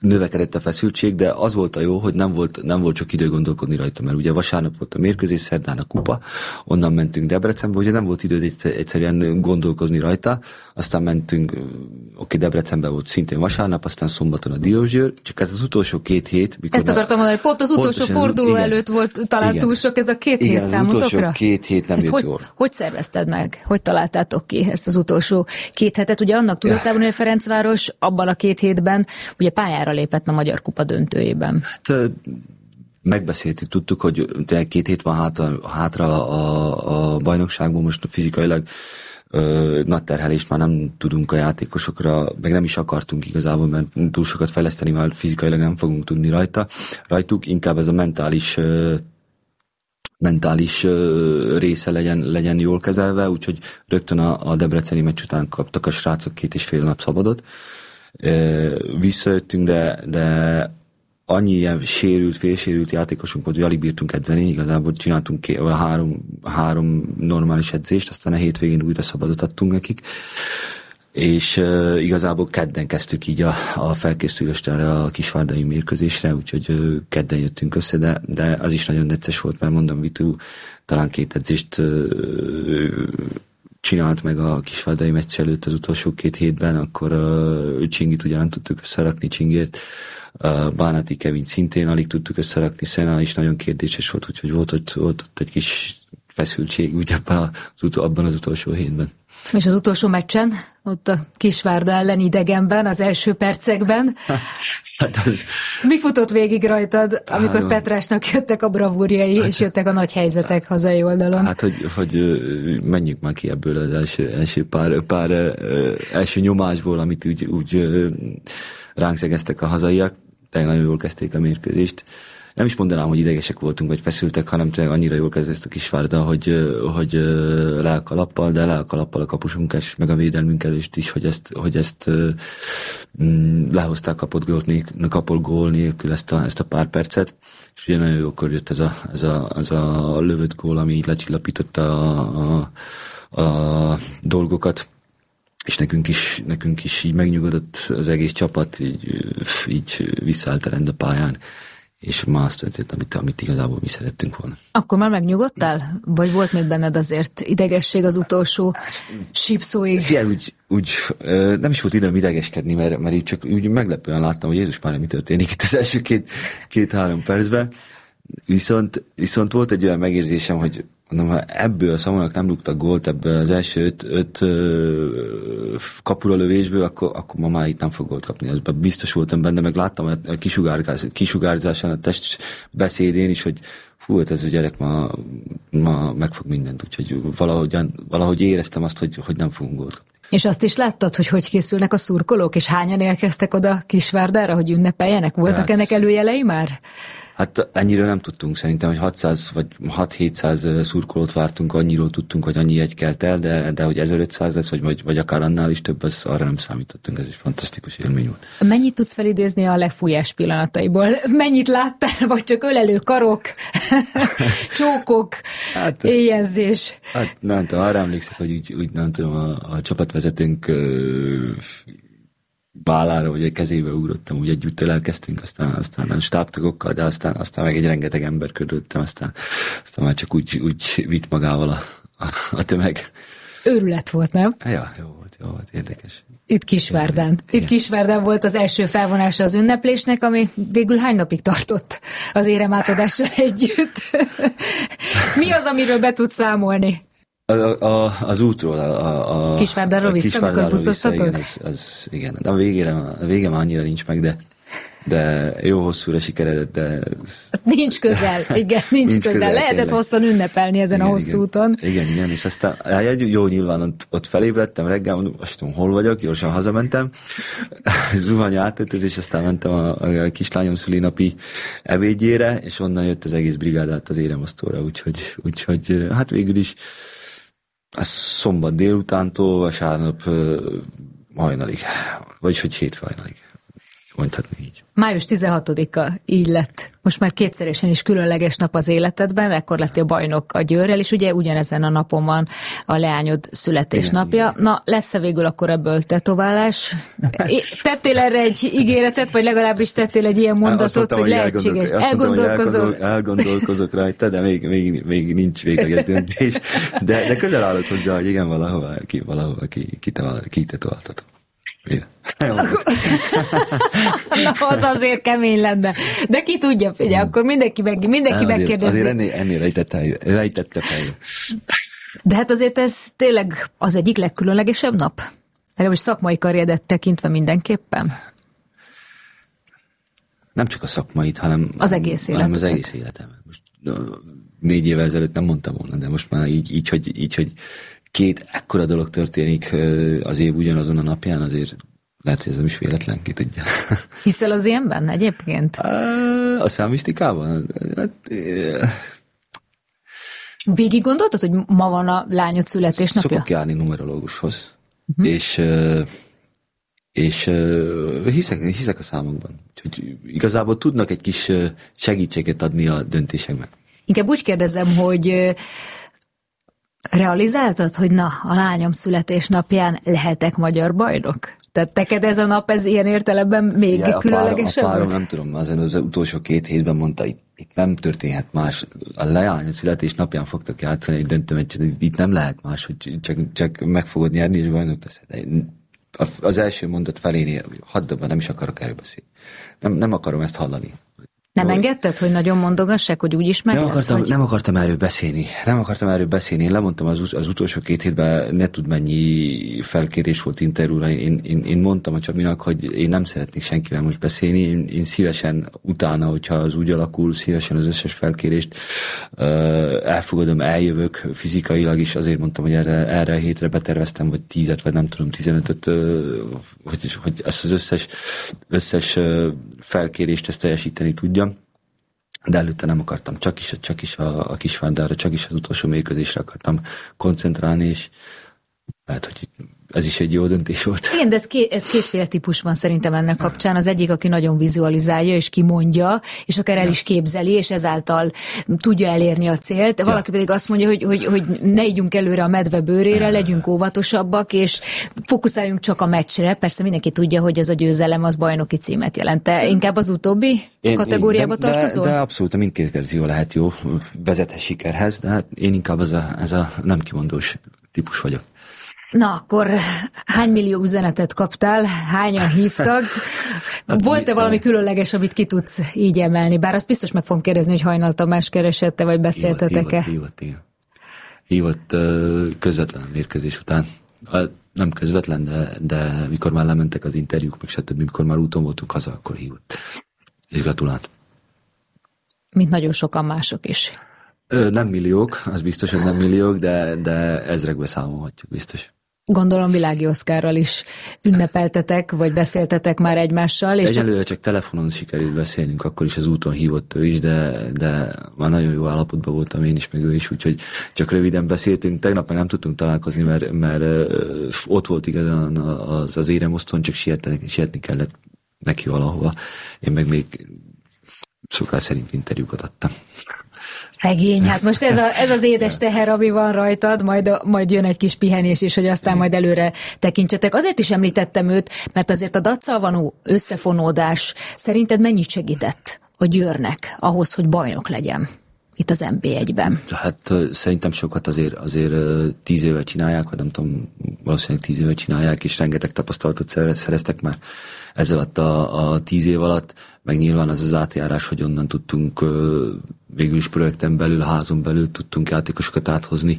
növekedett a feszültség, de az volt a jó, hogy nem volt, nem volt csak idő gondolkodni rajta, mert ugye vasárnap volt a mérkőzés, szerdán a kupa, onnan mentünk Debrecenbe, ugye nem volt idő egyszerűen gondolkozni rajta, aztán mentünk, oké, Debrecenben volt szintén vasárnap, aztán szombaton a Diósgyőr, csak ez az utolsó két hét. Ezt akartam mondani, pont az utolsó forduló igen, előtt volt talán igen, túl sok ez a két igen, hét számotokra? Az utolsó két hét nem ezt jött hogy, jól. hogy szervezted meg? Hogy találtátok ki ezt az utolsó két hetet? Ugye annak tudatában, hogy a Ferencváros abban a két hétben ugye pályára lépett a Magyar Kupa döntőjében. Hát, megbeszéltük, tudtuk, hogy két hét van hátra, hátra a, a bajnokságban, most fizikailag ö, nagy terhelést már nem tudunk a játékosokra, meg nem is akartunk igazából, mert túl sokat fejleszteni, már fizikailag nem fogunk tudni rajta. Rajtuk inkább ez a mentális ö, mentális ö, része legyen, legyen jól kezelve, úgyhogy rögtön a, a debreceni meccs után kaptak a srácok két és fél nap szabadot. Ö, visszajöttünk, de, de annyi ilyen sérült, félsérült játékosunk volt, hogy alig bírtunk edzeni, igazából csináltunk ké, három, három normális edzést, aztán a hétvégén újra szabadot adtunk nekik, és uh, igazából kedden kezdtük így a, a felkészülést erre a kisvárdai mérkőzésre, úgyhogy uh, kedden jöttünk össze, de, de az is nagyon necces volt, mert mondom, Vitu talán két edzést uh, csinált meg a kisvárdai meccs előtt az utolsó két hétben, akkor uh, Csingit ugye nem tudtuk összerakni, Csingért, uh, Bánati Kevin szintén alig tudtuk összerakni, Szena is nagyon kérdéses volt, úgyhogy volt ott, volt ott egy kis feszültség úgy abban, az, abban az utolsó hétben. És az utolsó meccsen, ott a Kisvárda ellen idegenben, az első percekben, hát az... mi futott végig rajtad, amikor hát, Petrásnak jöttek a bravúrjai, hát, és jöttek a nagy helyzetek hazai oldalon? Hát, hogy, hogy menjünk már ki ebből az első, első pár, pár első nyomásból, amit úgy, úgy ránk szegeztek a hazaiak. Tényleg nagyon jól kezdték a mérkőzést. Nem is mondanám, hogy idegesek voltunk, vagy feszültek, hanem tényleg annyira jól kezdett a Kisvárda, hogy, hogy le a kalappal, de le a kalappal a kapusunk és meg a védelmünk előtt is, hogy ezt, hogy ezt mm, lehozták kapott gól nélkül, kapott gól nélkül ezt a, ezt a pár percet, és ugye nagyon jókor jött ez a, ez a, ez a lövött gól, ami így lecsillapította a, a, a dolgokat. És nekünk is, nekünk is így megnyugodott az egész csapat, így, így visszaállt a rend a pályán, és már azt történt, amit, amit igazából mi szerettünk volna. Akkor már megnyugodtál? Vagy volt még benned azért idegesség az utolsó sípszóig? Figyelj, úgy, úgy nem is volt időm idegeskedni, mert, mert így csak úgy meglepően láttam, hogy Jézus már mi történik itt az első két, két-három percben. Viszont, viszont volt egy olyan megérzésem, hogy mondom, ha ebből a Szamonak nem rúgtak gólt, ebből az első öt, öt ö, kapura lövésből, akkor, akkor ma már itt nem fog gólt kapni. Az biztos voltam benne, meg láttam a kisugárzás, kisugárzásán, a testbeszédén is, hogy fú, ez a gyerek ma, ma megfog mindent, úgyhogy valahogy, valahogy éreztem azt, hogy, hogy nem fogunk gólt kapni. És azt is láttad, hogy hogy készülnek a szurkolók, és hányan érkeztek oda Kisvárdára, hogy ünnepeljenek? Voltak hát, ennek előjelei már? Hát ennyire nem tudtunk, szerintem, hogy hatszáz vagy hat-hétszáz szurkolót vártunk, annyiról tudtunk, hogy annyi jegy kelt el, de, de hogy ezerötszáz lesz, vagy, vagy, vagy akár annál is több, az arra nem számítottunk, ez egy fantasztikus élmény volt. Mennyit tudsz felidézni a legfújás pillanataiból? Mennyit láttál, vagy csak ölelő karok, csókok, hát ez, éjjelzés? Hát nem tudom, arra emlékszek, hogy úgy, úgy nem tudom, a, a csapatvezetőnk bálára, vagy egy kezébe ugrottam, úgy együtt elkezdtünk, aztán, aztán a stábtagokkal, de aztán, aztán meg egy rengeteg ember körülöttem, aztán, aztán már csak úgy, úgy vitt magával a, a, a tömeg. Őrület volt, nem? Ja, jó volt, jó volt, érdekes. Itt Kisvárdán. Itt Kisvárdán volt az első felvonása az ünneplésnek, ami végül hány napig tartott az éremátadással együtt? Mi az, amiről be tudsz számolni? A, a, az útról, a, a Kisvárdáról vissza, amikor buszoztatok? Igen, az, az, igen, de a végére, a vége már annyira nincs meg, de, de jó hosszúra sikeredett, de... Nincs közel, igen, nincs, nincs közel. közel. Lehetett tényleg hosszan ünnepelni ezen igen, a hosszú igen, úton. Igen, igen, és aztán jó, nyilván ott, ott felébredtem reggel, mondom, azt tudom, hol vagyok, gyorsan hazamentem, zuhany átöltözés, aztán mentem a, a kislányom szülinapi ebédjére, és onnan jött az egész brigádát az éremosztóra, úgyhogy, úgyhogy hát végül is ez szombat délutántól, vasárnap uh, hajnalig, vagyis hogy hétfő hajnalig. mondhatni így. május tizenhatodika így lett. Most már kétszeresen is különleges nap az életedben, ekkor lettél bajnok a Győrrel, és ugye ugyanezen a napon van a leányod születésnapja. Igen, Na, lesz-e végül akkor ebből tetoválás? Tettél erre egy ígéretet, vagy legalábbis tettél egy ilyen mondatot, mondtam, hogy lehetséges? Elgondolkozok. Elgondolkozok rajta, de még, még, még nincs végleges döntés. De, de közel állott hozzá, hogy igen, valahova, ki, valahova ki, ki, ki tetováltatom. Na, az azért kemény lenne. De ki tudja, figyelj, akkor mindenki, meg, mindenki azért, megkérdezi. Azért ennél, ennél rejtette fel. De hát azért ez tényleg az egyik legkülönlegesebb nap? Legalábbis szakmai karrieredet tekintve mindenképpen? Nem csak a szakmait, hanem az egész életem. Hanem az egész életem. Most négy évvel ezelőtt nem mondtam volna, de most már így, így, hogy, így, hogy két ekkora dolog történik az év ugyanazon a napján, azért lehet, hogy ez nem is véletlen, ki tudja. Hiszel az ilyenben egyébként? A számmisztikában? Hát, végig gondoltad, hogy ma van a lányod születésnapja? Szokok járni numerológushoz, uh-huh. és, és hiszek, hiszek a számokban. Úgyhogy igazából tudnak egy kis segítséget adni a döntésekben. Inkább úgy kérdezem, hogy realizáltad, hogy na, a lányom születésnapján lehetek magyar bajnok? Tehát neked ez a nap, ez ilyen értelemben még ja, különlegesebb? A párom, nem tudom, azon az utolsó két hétben mondta, itt, itt nem történhet más. A lányom születésnapján fogtok játszani egy döntőmeccset, itt nem lehet más, hogy csak, csak meg fogod nyerni, és bajnok leszed. Az első mondat felénél, hadd abban, nem is akarok erről beszélni. Nem, nem akarom ezt hallani. Nem Jól. Engedted, hogy nagyon mondogassák, hogy úgyis meg nem lesz? Akartam, hogy... Nem akartam erről beszélni. Nem akartam erről beszélni. Én lemondtam az, az utolsó két hétben, ne tud mennyi felkérés volt interjúra. Én, én, én mondtam a Csabinak, hogy én nem szeretnék senkivel most beszélni. Én, én szívesen utána, hogyha az úgy alakul, szívesen az összes felkérést uh, elfogadom, eljövök fizikailag is. Azért mondtam, hogy erre, erre a hétre beterveztem, vagy tízet, vagy nem tudom, tizenötöt, uh, hogy, hogy ezt az összes, összes uh, felkérést ezt teljesíteni tudja. De előtte nem akartam, csak is, csak is a, a Kisvárdára, csak is az utolsó mérkőzésre akartam koncentrálni, és lehet, hogy ez is egy jó döntés volt. Igen, de ez, két, ez kétféle típus van szerintem ennek kapcsán. Az egyik, aki nagyon vizualizálja, és kimondja, és akár el is képzeli, és ezáltal tudja elérni a célt. Ja. Valaki pedig azt mondja, hogy, hogy, hogy ne ígyunk előre a medve bőrére, ja. legyünk óvatosabbak, és fókuszáljunk csak a meccsre. Persze mindenki tudja, hogy az a győzelem az bajnoki címet jelent. Te inkább az utóbbi én, kategóriába én, de, tartozol? De, de abszolút, mindkét verzió lehet jó, vezethet sikerhez, de hát én inkább ez a, ez a nem kimondós típus vagyok. Na, akkor hány millió üzenetet kaptál? Hányan hívtak? Volt-e valami különleges, amit ki tudsz így emelni? Bár azt biztos meg fogom kérdezni, hogy Hajnal Tamás keresette, vagy beszéltetek-e? Hívott, hívott, hívott. Hívott közvetlen a mérkőzés után. Nem közvetlen, de, de mikor már lementek az interjúk, meg stb. Mikor már úton voltunk haza, akkor hívott. És gratulált. Mint nagyon sokan mások is. Nem milliók, az biztos, hogy nem milliók, de, de ezrekbe számolhatjuk biztos. Gondolom világi Oszkárral is ünnepeltetek, vagy beszéltetek már egymással. És egyelőre csak... csak telefonon sikerült beszélnünk, akkor is az úton hívott ő is, de, de már nagyon jó állapotban voltam én is, meg ő is, úgyhogy csak röviden beszéltünk. Tegnap már nem tudtunk találkozni, mert, mert ott volt igazán az, az éremosztón, csak sietni, sietni kellett neki valahova. Én meg még szokás szerint interjúkat adtam. Szegény, hát most ez, a, ez az édes teher, ami van rajtad, majd, a, majd jön egy kis pihenés is, hogy aztán majd előre tekintsetek. Azért is említettem őt, mert azért a Dacccal való összefonódás szerinted mennyit segített a Győrnek ahhoz, hogy bajnok legyen itt az en bé egyben? Hát szerintem sokat azért, azért tíz éve csinálják, vagy nem tudom, valószínűleg tíz éve csinálják, és rengeteg tapasztalatot szereztek már ez alatt a, a tíz év alatt, meg nyilván az az átjárás, hogy onnan tudtunk végül is projekten belül, házon belül tudtunk játékosokat áthozni.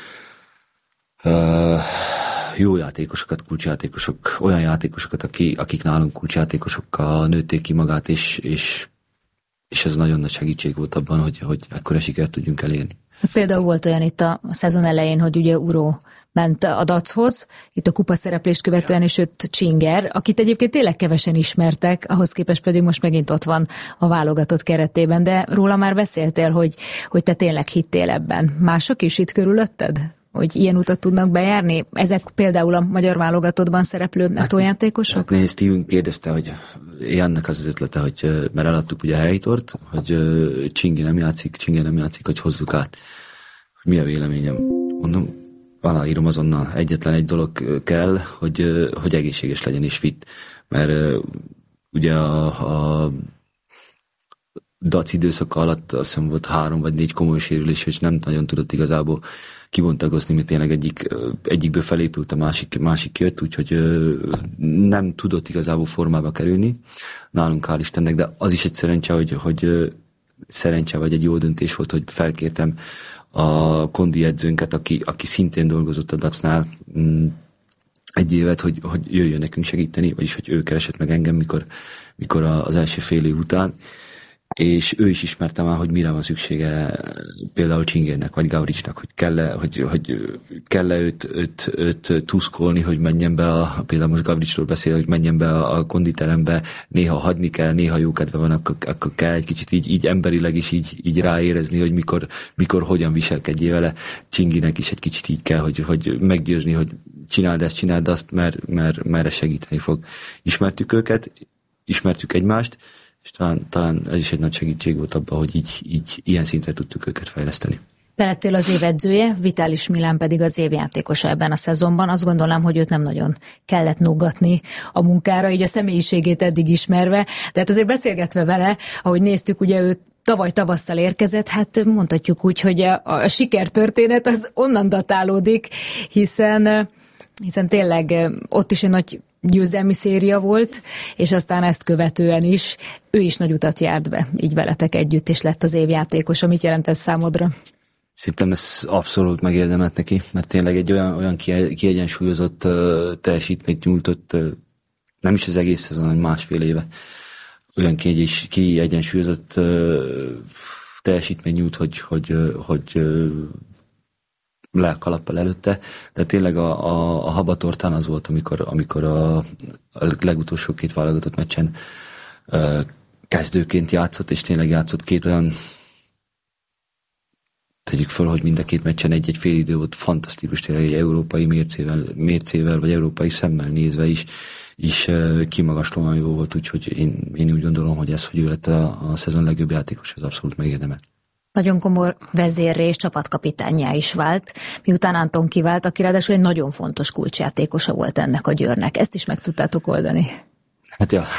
Jó játékosokat, kulcsjátékosok, olyan játékosokat, akik, akik nálunk kulcsjátékosokkal nőtték ki magát, és, és, és ez nagyon nagy segítség volt abban, hogy, hogy ekkora sikert tudjunk elérni. Például volt olyan itt a szezon elején, hogy ugye Uró ment a Dachoz, itt a kupa szereplést követően is őt Csinger, akit egyébként tényleg kevesen ismertek, ahhoz képest pedig most megint ott van a válogatott keretében, de róla már beszéltél, hogy, hogy te tényleg hittél ebben. Mások is itt körülötted? hogy ilyen utat tudnak bejárni? Ezek például a magyar válogatottban szereplő netójátékosok? Hát, hát Steven kérdezte, hogy Jannak az az ötlete, hogy mert eladtuk ugye a helytort, hogy Csingi nem játszik, Csingi nem játszik, hogy hozzuk át. Mi a véleményem? Mondom, aláírom azonnal. Egyetlen egy dolog kell, hogy, hogy egészséges legyen és fit. Mert ugye a, a dac időszaka alatt azt hiszem volt három vagy négy komoly sérülés, és nem nagyon tudott igazából kibontakozni, mert tényleg egyik, egyikből felépült, a másik, másik jött, úgyhogy nem tudott igazából formába kerülni nálunk, hál' Istennek, de az is egy szerencse, hogy, hogy szerencse vagy egy jó döntés volt, hogy felkértem a kondi edzőnket, aki, aki szintén dolgozott a dacnál egy évet, hogy, hogy jöjjön nekünk segíteni, vagyis hogy ő keresett meg engem, mikor, mikor az első fél év után, és ő is ismerte már, hogy mire van szüksége például Csingérnek, vagy Gavricsnak, hogy kell-e, hogy, hogy kell-e őt, őt, őt tuszkolni, hogy menjen be, a, például most Gavricsról beszél, hogy menjen be a, a konditerembe, néha hagyni kell, néha jó kedve van, akkor, akkor kell egy kicsit így, így emberileg is így, így ráérezni, hogy mikor, mikor hogyan viselkedjél vele. Csinginek is egy kicsit így kell, hogy, hogy meggyőzni, hogy csináld ezt, csináld azt, mert, mert, mert segíteni fog. Ismertük őket, ismertük egymást, és talán, talán ez is egy nagy segítség volt abban, hogy így, így ilyen szintre tudtuk őket fejleszteni. Te lettél az év edzője, Vitalis Milán pedig az év játékosa ebben a szezonban. Azt gondolom, hogy őt nem nagyon kellett nógatni a munkára, így a személyiségét eddig ismerve, de hát azért beszélgetve vele, ahogy néztük, ugye őt tavaly tavasszal érkezett, hát mondhatjuk úgy, hogy a, a sikertörténet az onnan datálódik, hiszen, hiszen tényleg ott is egy nagy győzelmi széria volt, és aztán ezt követően is ő is nagy utat járt be, így veletek együtt, és lett az évjátékos. Mit jelent ez számodra? Szerintem ez abszolút megérdemelt neki, mert tényleg egy olyan, olyan kiegyensúlyozott uh, teljesítményt nyújtott, uh, nem is az egész szezon, hanem másfél éve. Olyan kiegyensúlyozott uh, teljesítményt nyújt, hogy, hogy, uh, hogy uh, le a kalappal előtte, de tényleg a, a, a habatortán az volt, amikor, amikor a, a legutolsó két válogatott meccsen uh, kezdőként játszott, és tényleg játszott két olyan, tegyük föl, hogy mind a két meccsen egy-egy fél idő volt fantasztikus, tényleg egy európai mércével, mércével vagy európai szemmel nézve is, is uh, kimagaslóan jó volt, úgyhogy én, én úgy gondolom, hogy ez, hogy ő lett a, a szezon legjobb játékos, ez abszolút megérdemel. Nagyon komoly vezérré és csapatkapitánnyá is vált, miután Anton kivált, aki ráadásul egy nagyon fontos kulcsjátékosa volt ennek a Győrnek. Ezt is meg tudtátok oldani? Hát ja,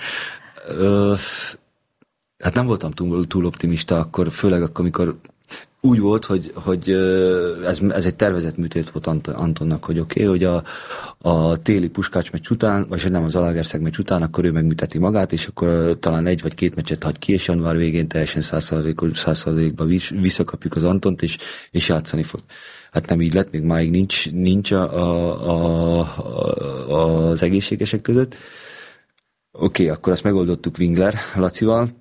Ö, hát nem voltam túl, túl optimista akkor, főleg akkor, amikor úgy volt, hogy, hogy ez, ez egy tervezett műtét volt Antonnak, hogy oké, okay, hogy a, a téli Puskács meccs után, vagy nem az Zalaegerszeg meccs után, akkor ő megműteti magát, és akkor talán egy vagy két meccset hagy ki, és január végén teljesen száz százalékban visszakapjuk az Antont, és, és játszani fog. Hát nem így lett, még máig nincs, nincs a, a, a, az egészségesek között. Oké, okay, akkor azt megoldottuk Wingler Lacival,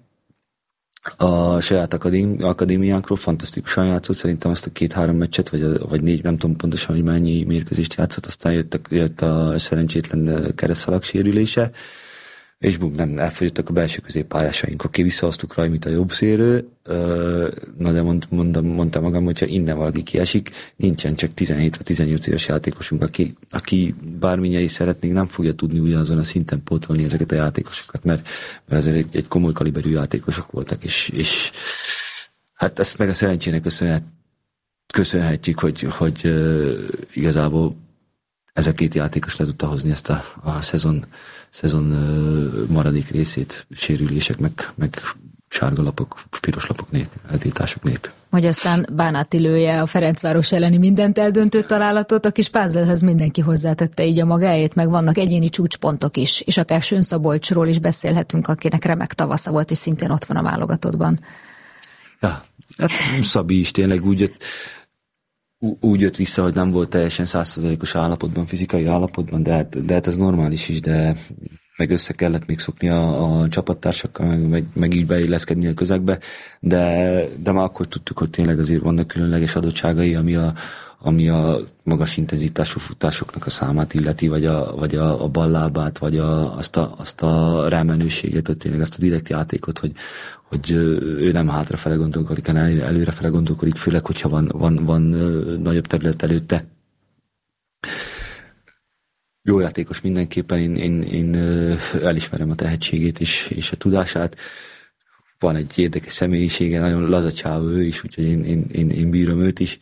a saját akadémi, akadémiánkról fantasztikusan játszott, szerintem azt a két-három meccset, vagy, vagy négy, nem tudom pontosan, hogy mennyi mérkőzést játszott, aztán jött a, jött a szerencsétlen keresztszalag sérülése, és bum, nem, elfogyottak a belső középpályásaink. Oké, visszahoztuk Rajmit a jobb szélről, na de mond, mondtam, mondtam magam, hogyha innen valaki kiesik, nincsen csak tizenhét vagy tizennyolc éves játékosunk, aki, aki bármilyen is szeretnénk, nem fogja tudni ugyanazon a szinten pótolni ezeket a játékosokat, mert, mert ezért egy, egy komoly kaliberű játékosok voltak, és, és hát ezt meg a szerencsének köszönhet, köszönhetjük, hogy, hogy uh, igazából ez a két játékos le tudta hozni ezt a, a szezon, szezon uh, maradék részét, sérülések, meg, meg sárga lapok, piros lapok nélkül, eltiltások nélkül. Hogy aztán Bánáti lője a Ferencváros elleni mindent eldöntő találatot, a kis Pázzelhez mindenki hozzátette így a magáét, meg vannak egyéni csúcspontok is, és akár Sön Szabolcsról is beszélhetünk, akinek remek tavasza volt, és szintén ott van a válogatottban. Ja, hát Szabi is tényleg úgy jött, úgy jött vissza, hogy nem volt teljesen száz százalékos állapotban, fizikai állapotban, de hát, de hát ez normális is, de meg össze kellett még szokni a, a csapattársakkal, meg, meg, meg így beilleszkedni a közegbe, de, de már akkor tudtuk, hogy tényleg azért vannak különleges adottságai, ami a, ami a magas intenzitású futásoknak a számát illeti, vagy a, vagy a, a ballábát, vagy a, azt, a, azt a rámenőséget, hogy tényleg azt a direkt játékot, hogy, hogy ő nem hátrafele gondolkodik, hanem előrefele gondolkodik, főleg, hogyha van, van, van nagyobb terület előtte. Jó játékos mindenképpen, én, én, én elismerem a tehetségét és, és a tudását. Van egy érdekes személyisége, nagyon laza csávó ő is, úgyhogy én, én, én, én bírom őt is.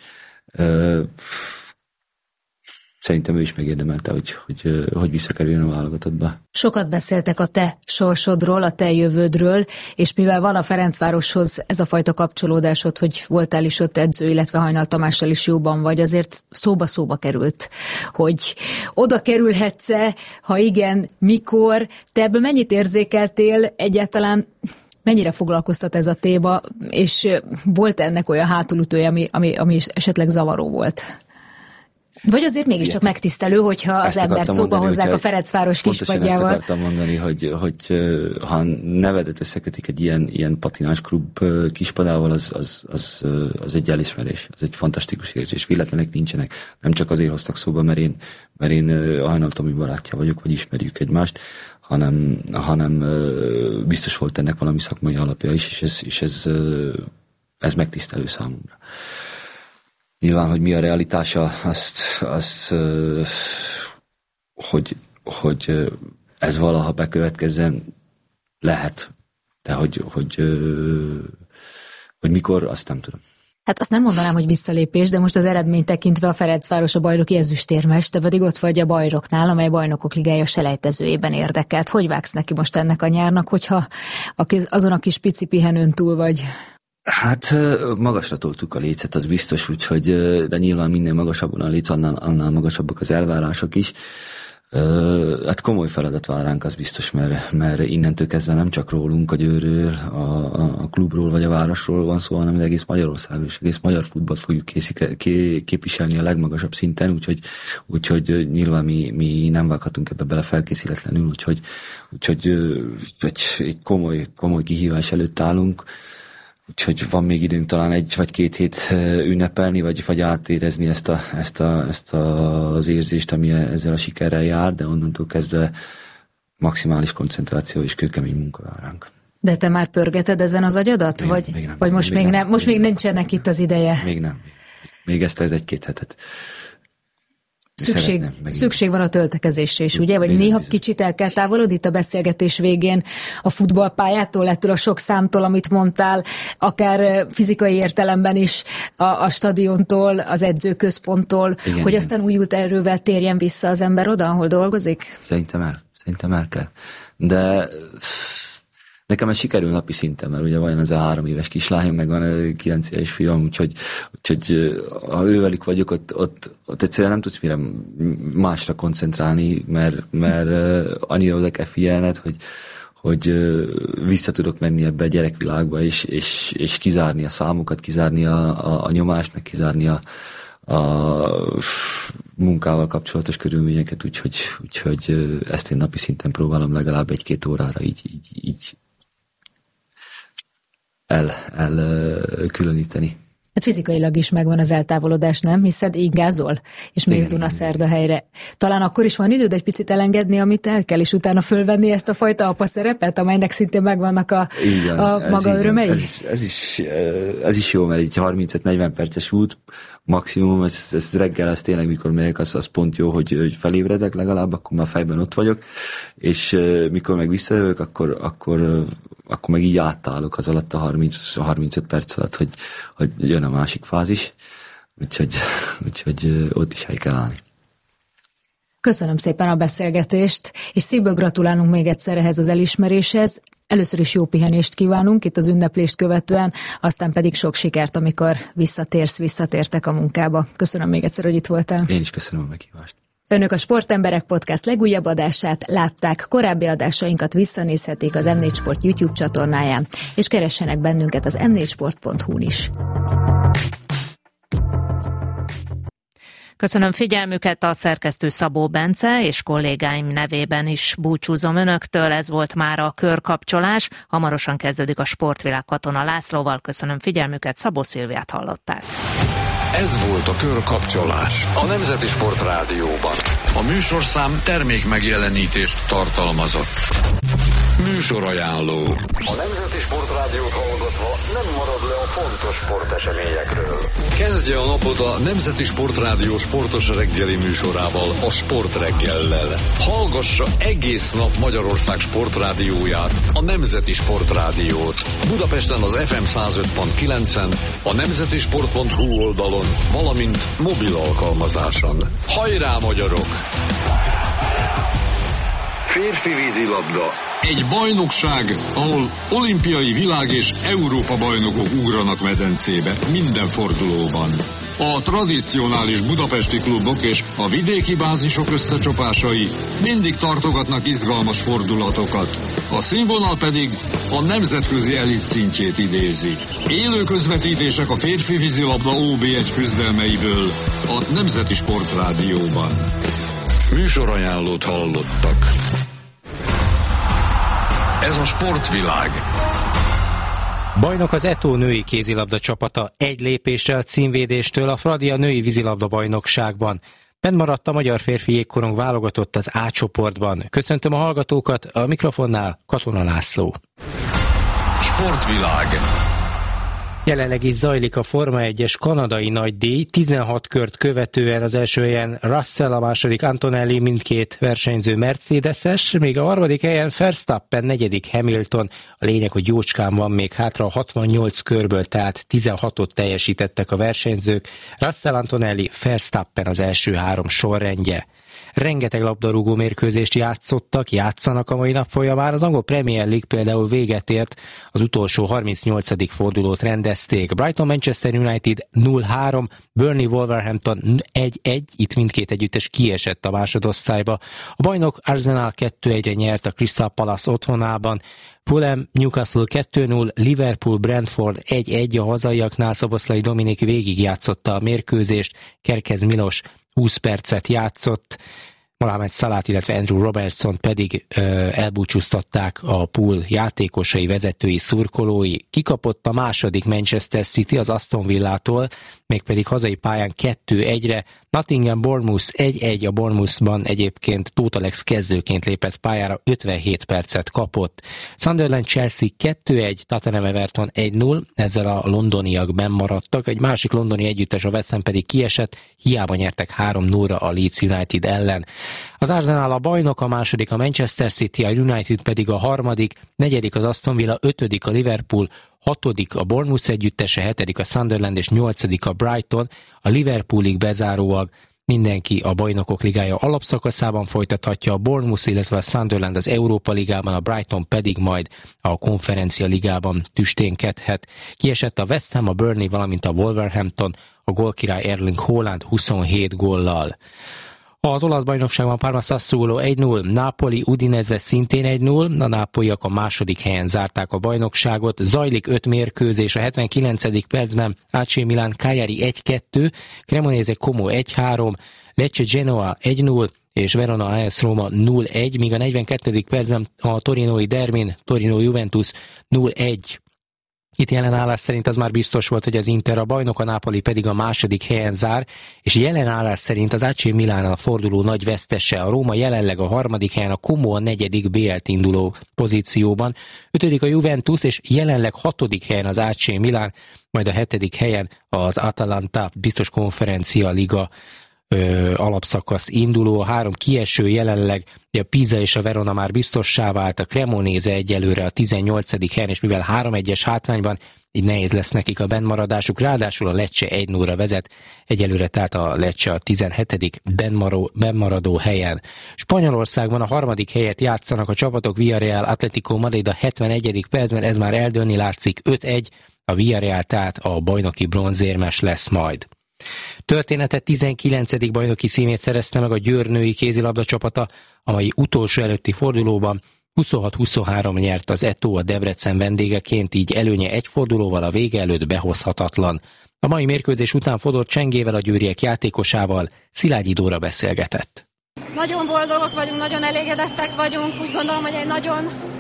Szerintem ő is megérdemelte, hogy, hogy, hogy visszakerüljön a válogatottba. Sokat beszéltek a te sorsodról, a te jövődről, és mivel van a Ferencvároshoz ez a fajta kapcsolódásod, hogy voltál is ott edző, illetve Hajnal Tamással is jóban vagy, azért szóba-szóba került, hogy oda kerülhetsz-e, ha igen, mikor. Te ebből mennyit érzékeltél egyáltalán? Mennyire foglalkoztat ez a téma, és volt ennek olyan hátulütője, ami, ami, ami esetleg zavaró volt? Vagy azért mégiscsak megtisztelő, hogyha az embert szóba mondani, hozzák a Ferencváros kispadjával. Pontosan ezt akartam mondani, hogy, hogy ha nevedet összekötik egy ilyen, ilyen patinás klub kispadával, az, az, az, az egy elismerés, az egy fantasztikus érzés. Véletlenek nincsenek. Nem csak azért hoztak szóba, mert én, mert én a Hajnal Tomi barátja vagyok, vagy ismerjük egymást, hanem, hanem biztos volt ennek valami szakmai alapja is, és ez, és ez, ez megtisztelő számomra. Nyilván, hogy mi a realitása, azt, azt hogy, hogy ez valaha bekövetkezzen, lehet, de hogy, hogy, hogy mikor, azt nem tudom. Hát azt nem mondanám, hogy visszalépés, de most az eredmény tekintve a Ferencváros a bajnoki ezüstérmes, te pedig ott vagy a bajnoknál, amely Bajnokok Ligája selejtezőjében érdekelt. Hogy vágsz neki most ennek a nyárnak, hogyha azon a kis pici pihenőn túl vagy? Hát magasra toltuk a lécet, az biztos, úgyhogy, de nyilván minél magasabban a léc, annál, annál magasabbak az elvárások is. Hát komoly feladat vár ránk, az biztos, mert, mert innentől kezdve nem csak rólunk, a Győrről, a, a klubról vagy a városról van szó, hanem az egész Magyarországról és egész magyar futballt fogjuk készike, ké, képviselni a legmagasabb szinten, úgyhogy, úgyhogy nyilván mi, mi nem vághatunk ebbe bele felkészületlenül, úgyhogy, úgyhogy egy, egy komoly, komoly kihívás előtt állunk. Úgyhogy van még időnk talán egy vagy két hét ünnepelni, vagy, vagy átérezni ezt, a, ezt, a, ezt a, az érzést, ami ezzel a sikerrel jár, de onnantól kezdve maximális koncentráció és kőkemény munka vár ránk. De te már pörgeted ezen az agyadat? Még, vagy még nem, vagy most még, még nem, nem, most még, még nincsenek itt az ideje? Még nem. Még ezt ez egy-két hetet. Szükség, szükség van a töltekezésre is, ugye? Vagy bizony, néha bizony. Kicsit el kell távolodni itt a beszélgetés végén a futballpályától, ettől a sok számtól, amit mondtál, akár fizikai értelemben is a, a stadiontól, az edzőközponttól, igen, hogy igen. Aztán újult erővel térjen vissza az ember oda, ahol dolgozik? Szerintem el. Szerintem el kell. De nekem ez sikerül napi szinten, mert ugye van az a három éves kislányom, meg van a kilenc éves fiam, úgyhogy, úgyhogy ha ővelük vagyok, ott, ott, ott egyszerűen nem tudsz mire másra koncentrálni, mert, mert annyira oda kell figyelned, hogy, hogy vissza tudok menni ebbe a gyerekvilágba, és, és, és kizárni a számokat, kizárni a, a, a nyomást, meg kizárni a, a munkával kapcsolatos körülményeket, úgyhogy, úgyhogy ezt én napi szinten próbálom legalább egy-két órára így, így, így el, elkülöníteni. Hát fizikailag is megvan az eltávolodás, nem? Hiszed ingázol, és mész Dunaszerdahelyre. Talán akkor is van időd egy picit elengedni, amit el kell, és utána fölvenni ezt a fajta apa szerepet, amelynek szintén megvannak a, igen, a maga örömei? Ez, ez, is, ez is jó, mert egy harmincöt-negyven perces út maximum, ez, ez reggel, az tényleg mikor megyek, az, az pont jó, hogy, hogy felébredek legalább, akkor már fejben ott vagyok, és mikor meg visszajövök, akkor, akkor akkor meg így átállok az alatt a harminc-harmincöt perc alatt, hogy, hogy jön a másik fázis, úgyhogy, úgyhogy ott is hely kell állni. Köszönöm szépen a beszélgetést, és szívből gratulálunk még egyszer ehhez az elismeréshez. Először is jó pihenést kívánunk itt az ünneplést követően, aztán pedig sok sikert, amikor visszatérsz, visszatértek a munkába. Köszönöm még egyszer, hogy itt voltál. Én is köszönöm a meghívást. Önök a Sportemberek Podcast legújabb adását látták, korábbi adásainkat visszanézhetik az em négy Sport YouTube csatornáján, és keressenek bennünket az em négy sport pont hu-n is. Köszönöm figyelmüket, a szerkesztő Szabó Bence és kollégáim nevében is búcsúzom önöktől, ez volt már a körkapcsolás, hamarosan kezdődik a Sportvilág Katona Lászlóval. Köszönöm figyelmüket, Szabó Szilviát hallották. Ez volt a Körkapcsolás a Nemzeti Sport Rádióban. A műsorszám termék megjelenítést tartalmazott. Műsorajánló. A Nemzeti Sport Rádiót hallgatva nem marad le a fontos sporteseményekről. Kezdje a napot a Nemzeti Sport Rádió sportos reggeli műsorával, a Sport reggellel. Hallgassa egész nap Magyarország sportrádióját, a Nemzeti Sport Rádiót. Budapesten az ef em száz öt pont kilencen, a nemzetisport pont hu oldalon, valamint mobil alkalmazáson. Hajrá, magyarok! Férfi vízilabda. Egy bajnokság, ahol olimpiai világ és Európa bajnokok ugranak medencébe minden fordulóban. A tradicionális budapesti klubok és a vidéki bázisok összecsapásai mindig tartogatnak izgalmas fordulatokat. A színvonal pedig a nemzetközi elit szintjét idézi. Élő közvetítések a férfi vízilabda ó bé egy küzdelmeiből a Nemzeti Sport Rádióban. Műsorajánlót hallottak. Ez a sportvilág. Bajnok az Eto női kézilabda csapata egy lépésre a címvédéstől a Fradi a női vízilabda bajnokságban. Benn maradt a magyar férfi jégkorong válogatott az A csoportban. Köszöntöm a hallgatókat, a mikrofonnál Katona László. Sportvilág. Jelenleg is zajlik a Forma egyes kanadai nagydíj, tizenhat kört követően az első helyen Russell, a második Antonelli, mindkét versenyző mercedeses, még a harmadik helyen Verstappen, negyedik Hamilton. A lényeg, hogy jócskán van még hátra a hatvannyolc körből, tehát tizenhatot teljesítettek a versenyzők. Russell, Antonelli, Verstappen az első három sorrendje. Rengeteg labdarúgó mérkőzést játszottak, játszanak a mai nap folyamán. Az angol Premier League például véget ért, az utolsó harmincnyolcadik fordulót rendezték. Brighton Manchester United nulla három, Burnley Wolverhampton egy egy, itt mindkét együttes kiesett a másodosztályba. A bajnok Arsenal kettő egyre nyert a Crystal Palace otthonában. Fulham Newcastle kettő null, Liverpool Brentford egy egy, a hazaiaknál Szoboszlai Dominik végigjátszotta a mérkőzést, Kerkez Milos húsz percet játszott, Mohamed Salah, illetve Andrew Robertson pedig ö, elbúcsúztatták a pool játékosai, vezetői, szurkolói. Kikapott a második Manchester City az Aston Villától, mégpedig hazai pályán kettő egyre. Nottingham Bournemouth egy egy, a Bournemouthban egyébként Tóth Alex kezdőként lépett pályára, ötvenhét percet kapott. Sunderland Chelsea kettő egy, Tottenham Everton egy null, ezzel a londoniak benn maradtak, egy másik londoni együttes, a West Ham pedig kiesett, hiába nyertek három nullra a Leeds United ellen. Az Arsenal a bajnok, a második a Manchester City, a United pedig a harmadik, negyedik az Aston Villa, ötödik a Liverpool, hatodik a Bournemouth együttese, hetedik a Sunderland és nyolcadik a Brighton. A Liverpoolig bezárólag mindenki a Bajnokok Ligája alapszakaszában folytathatja, a Bournemouth, illetve a Sunderland az Európa Ligában, a Brighton pedig majd a Konferencia Ligában tüsténkedhet. Kiesett a West Ham, a Burnley, valamint a Wolverhampton, a gólkirály Erling Haaland huszonhét góllal. Az olasz bajnokságban Parma Sassuolo egy null, Napoli Udinese szintén egy null, a nápolyiak a második helyen zárták a bajnokságot, zajlik öt mérkőzés, a hetvenkilencedik percben á cé Milan Cagliari egy kettő, Cremonese Como egy három, Lecce Genoa egy null, és Verona á es Roma nulla egy, míg a negyvenkettedik percben a torinói derbin Torino Juventus nulla egy. Itt jelen állás szerint az már biztos volt, hogy az Inter a bajnok, a Napoli pedig a második helyen zár, és jelen állás szerint az á cé Milán a forduló nagy vesztese, a Róma jelenleg a harmadik helyen, a Como a negyedik bé el-t induló pozícióban, ötödik a Juventus, és jelenleg hatodik helyen az á cé Milán, majd a hetedik helyen az Atalanta, biztos konferencia liga Ö, alapszakasz induló, a három kieső jelenleg, a Pisa és a Verona már biztossá vált, a Cremonese egyelőre a tizennyolcadik helyen, és mivel három egyes hátrányban, így nehéz lesz nekik a bennmaradásuk, ráadásul a Lecce egy nullra vezet, egyelőre tehát a Lecce a tizenhetedik bennmaradó helyen. Spanyolországban a harmadik helyet játszanak a csapatok, Villarreal Atlético Madrid a hetvenegyedik percben, ez már eldőlni látszik, öt egy, a Villarreal tehát a bajnoki bronzérmes lesz majd. Története tizenkilencedik bajnoki címét szerezte meg a Győr női kézilabda csapata, amely utolsó előtti fordulóban huszonhat huszonhárom nyert az Eto a Debrecen vendégeként, így előnye egy fordulóval a vége előtt behozhatatlan. A mai mérkőzés után Fodor Csengével, a győriek játékosával Szilágyi Dóra beszélgetett. Nagyon boldogok vagyunk, nagyon elégedettek vagyunk, úgy gondolom, hogy egy nagyon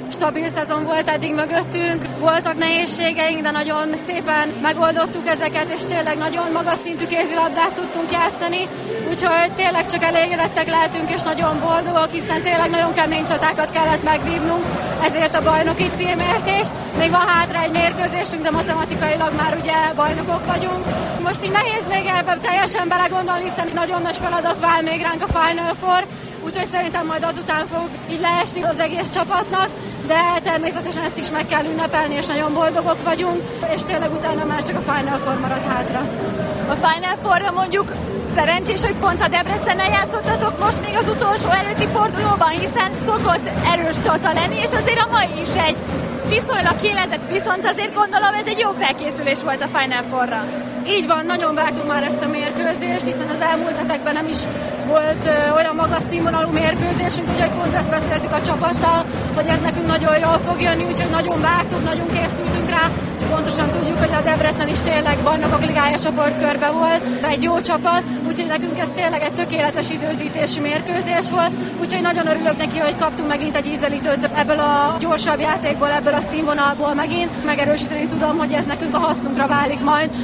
stabil szezon volt eddig mögöttünk. Voltak nehézségeink, de nagyon szépen megoldottuk ezeket, és tényleg nagyon magas szintű kézilabdát tudtunk játszani. Úgyhogy tényleg csak elégedettek lehetünk, és nagyon boldogok, hiszen tényleg nagyon kemény csatákat kellett megvívnunk, ezért a bajnoki címért is. Még van hátra egy mérkőzésünk, de matematikailag már ugye bajnokok vagyunk. Most így nehéz még ebben teljesen belegondolni, hiszen nagyon nagy feladat vár még ránk a Final Four, úgyhogy szerintem majd azután fog így leesni az egész csapatnak, de természetesen ezt is meg kell ünnepelni, és nagyon boldogok vagyunk, és tényleg utána már csak a Final Four marad hátra. A Final Fourra mondjuk szerencsés, hogy pont a Debrecennel játszottatok most még az utolsó előtti fordulóban, hiszen szokott erős csata lenni, és azért a mai is egy viszonylag kiélezett, viszont azért gondolom ez egy jó felkészülés volt a Final Fourra. Így van, nagyon vártuk már ezt a mérkőzést, hiszen az elmúlt hetekben nem is volt ö, olyan magas színvonalú mérkőzésünk, úgyhogy pont ezt beszéltük a csapattal, hogy ez nekünk nagyon jól fog jönni, úgyhogy nagyon vártuk, nagyon készültünk rá, és pontosan tudjuk, hogy a Debrecen is tényleg Bajnokok Ligája csoportkörbe volt, egy jó csapat, úgyhogy nekünk ez tényleg egy tökéletes időzítésű mérkőzés volt, úgyhogy nagyon örülök neki, hogy kaptunk megint egy ízelítőt ebből a gyorsabb játékból, ebből a színvonalból megint. Megerősíteni tudom, hogy ez nekünk a hasznunkra válik majd.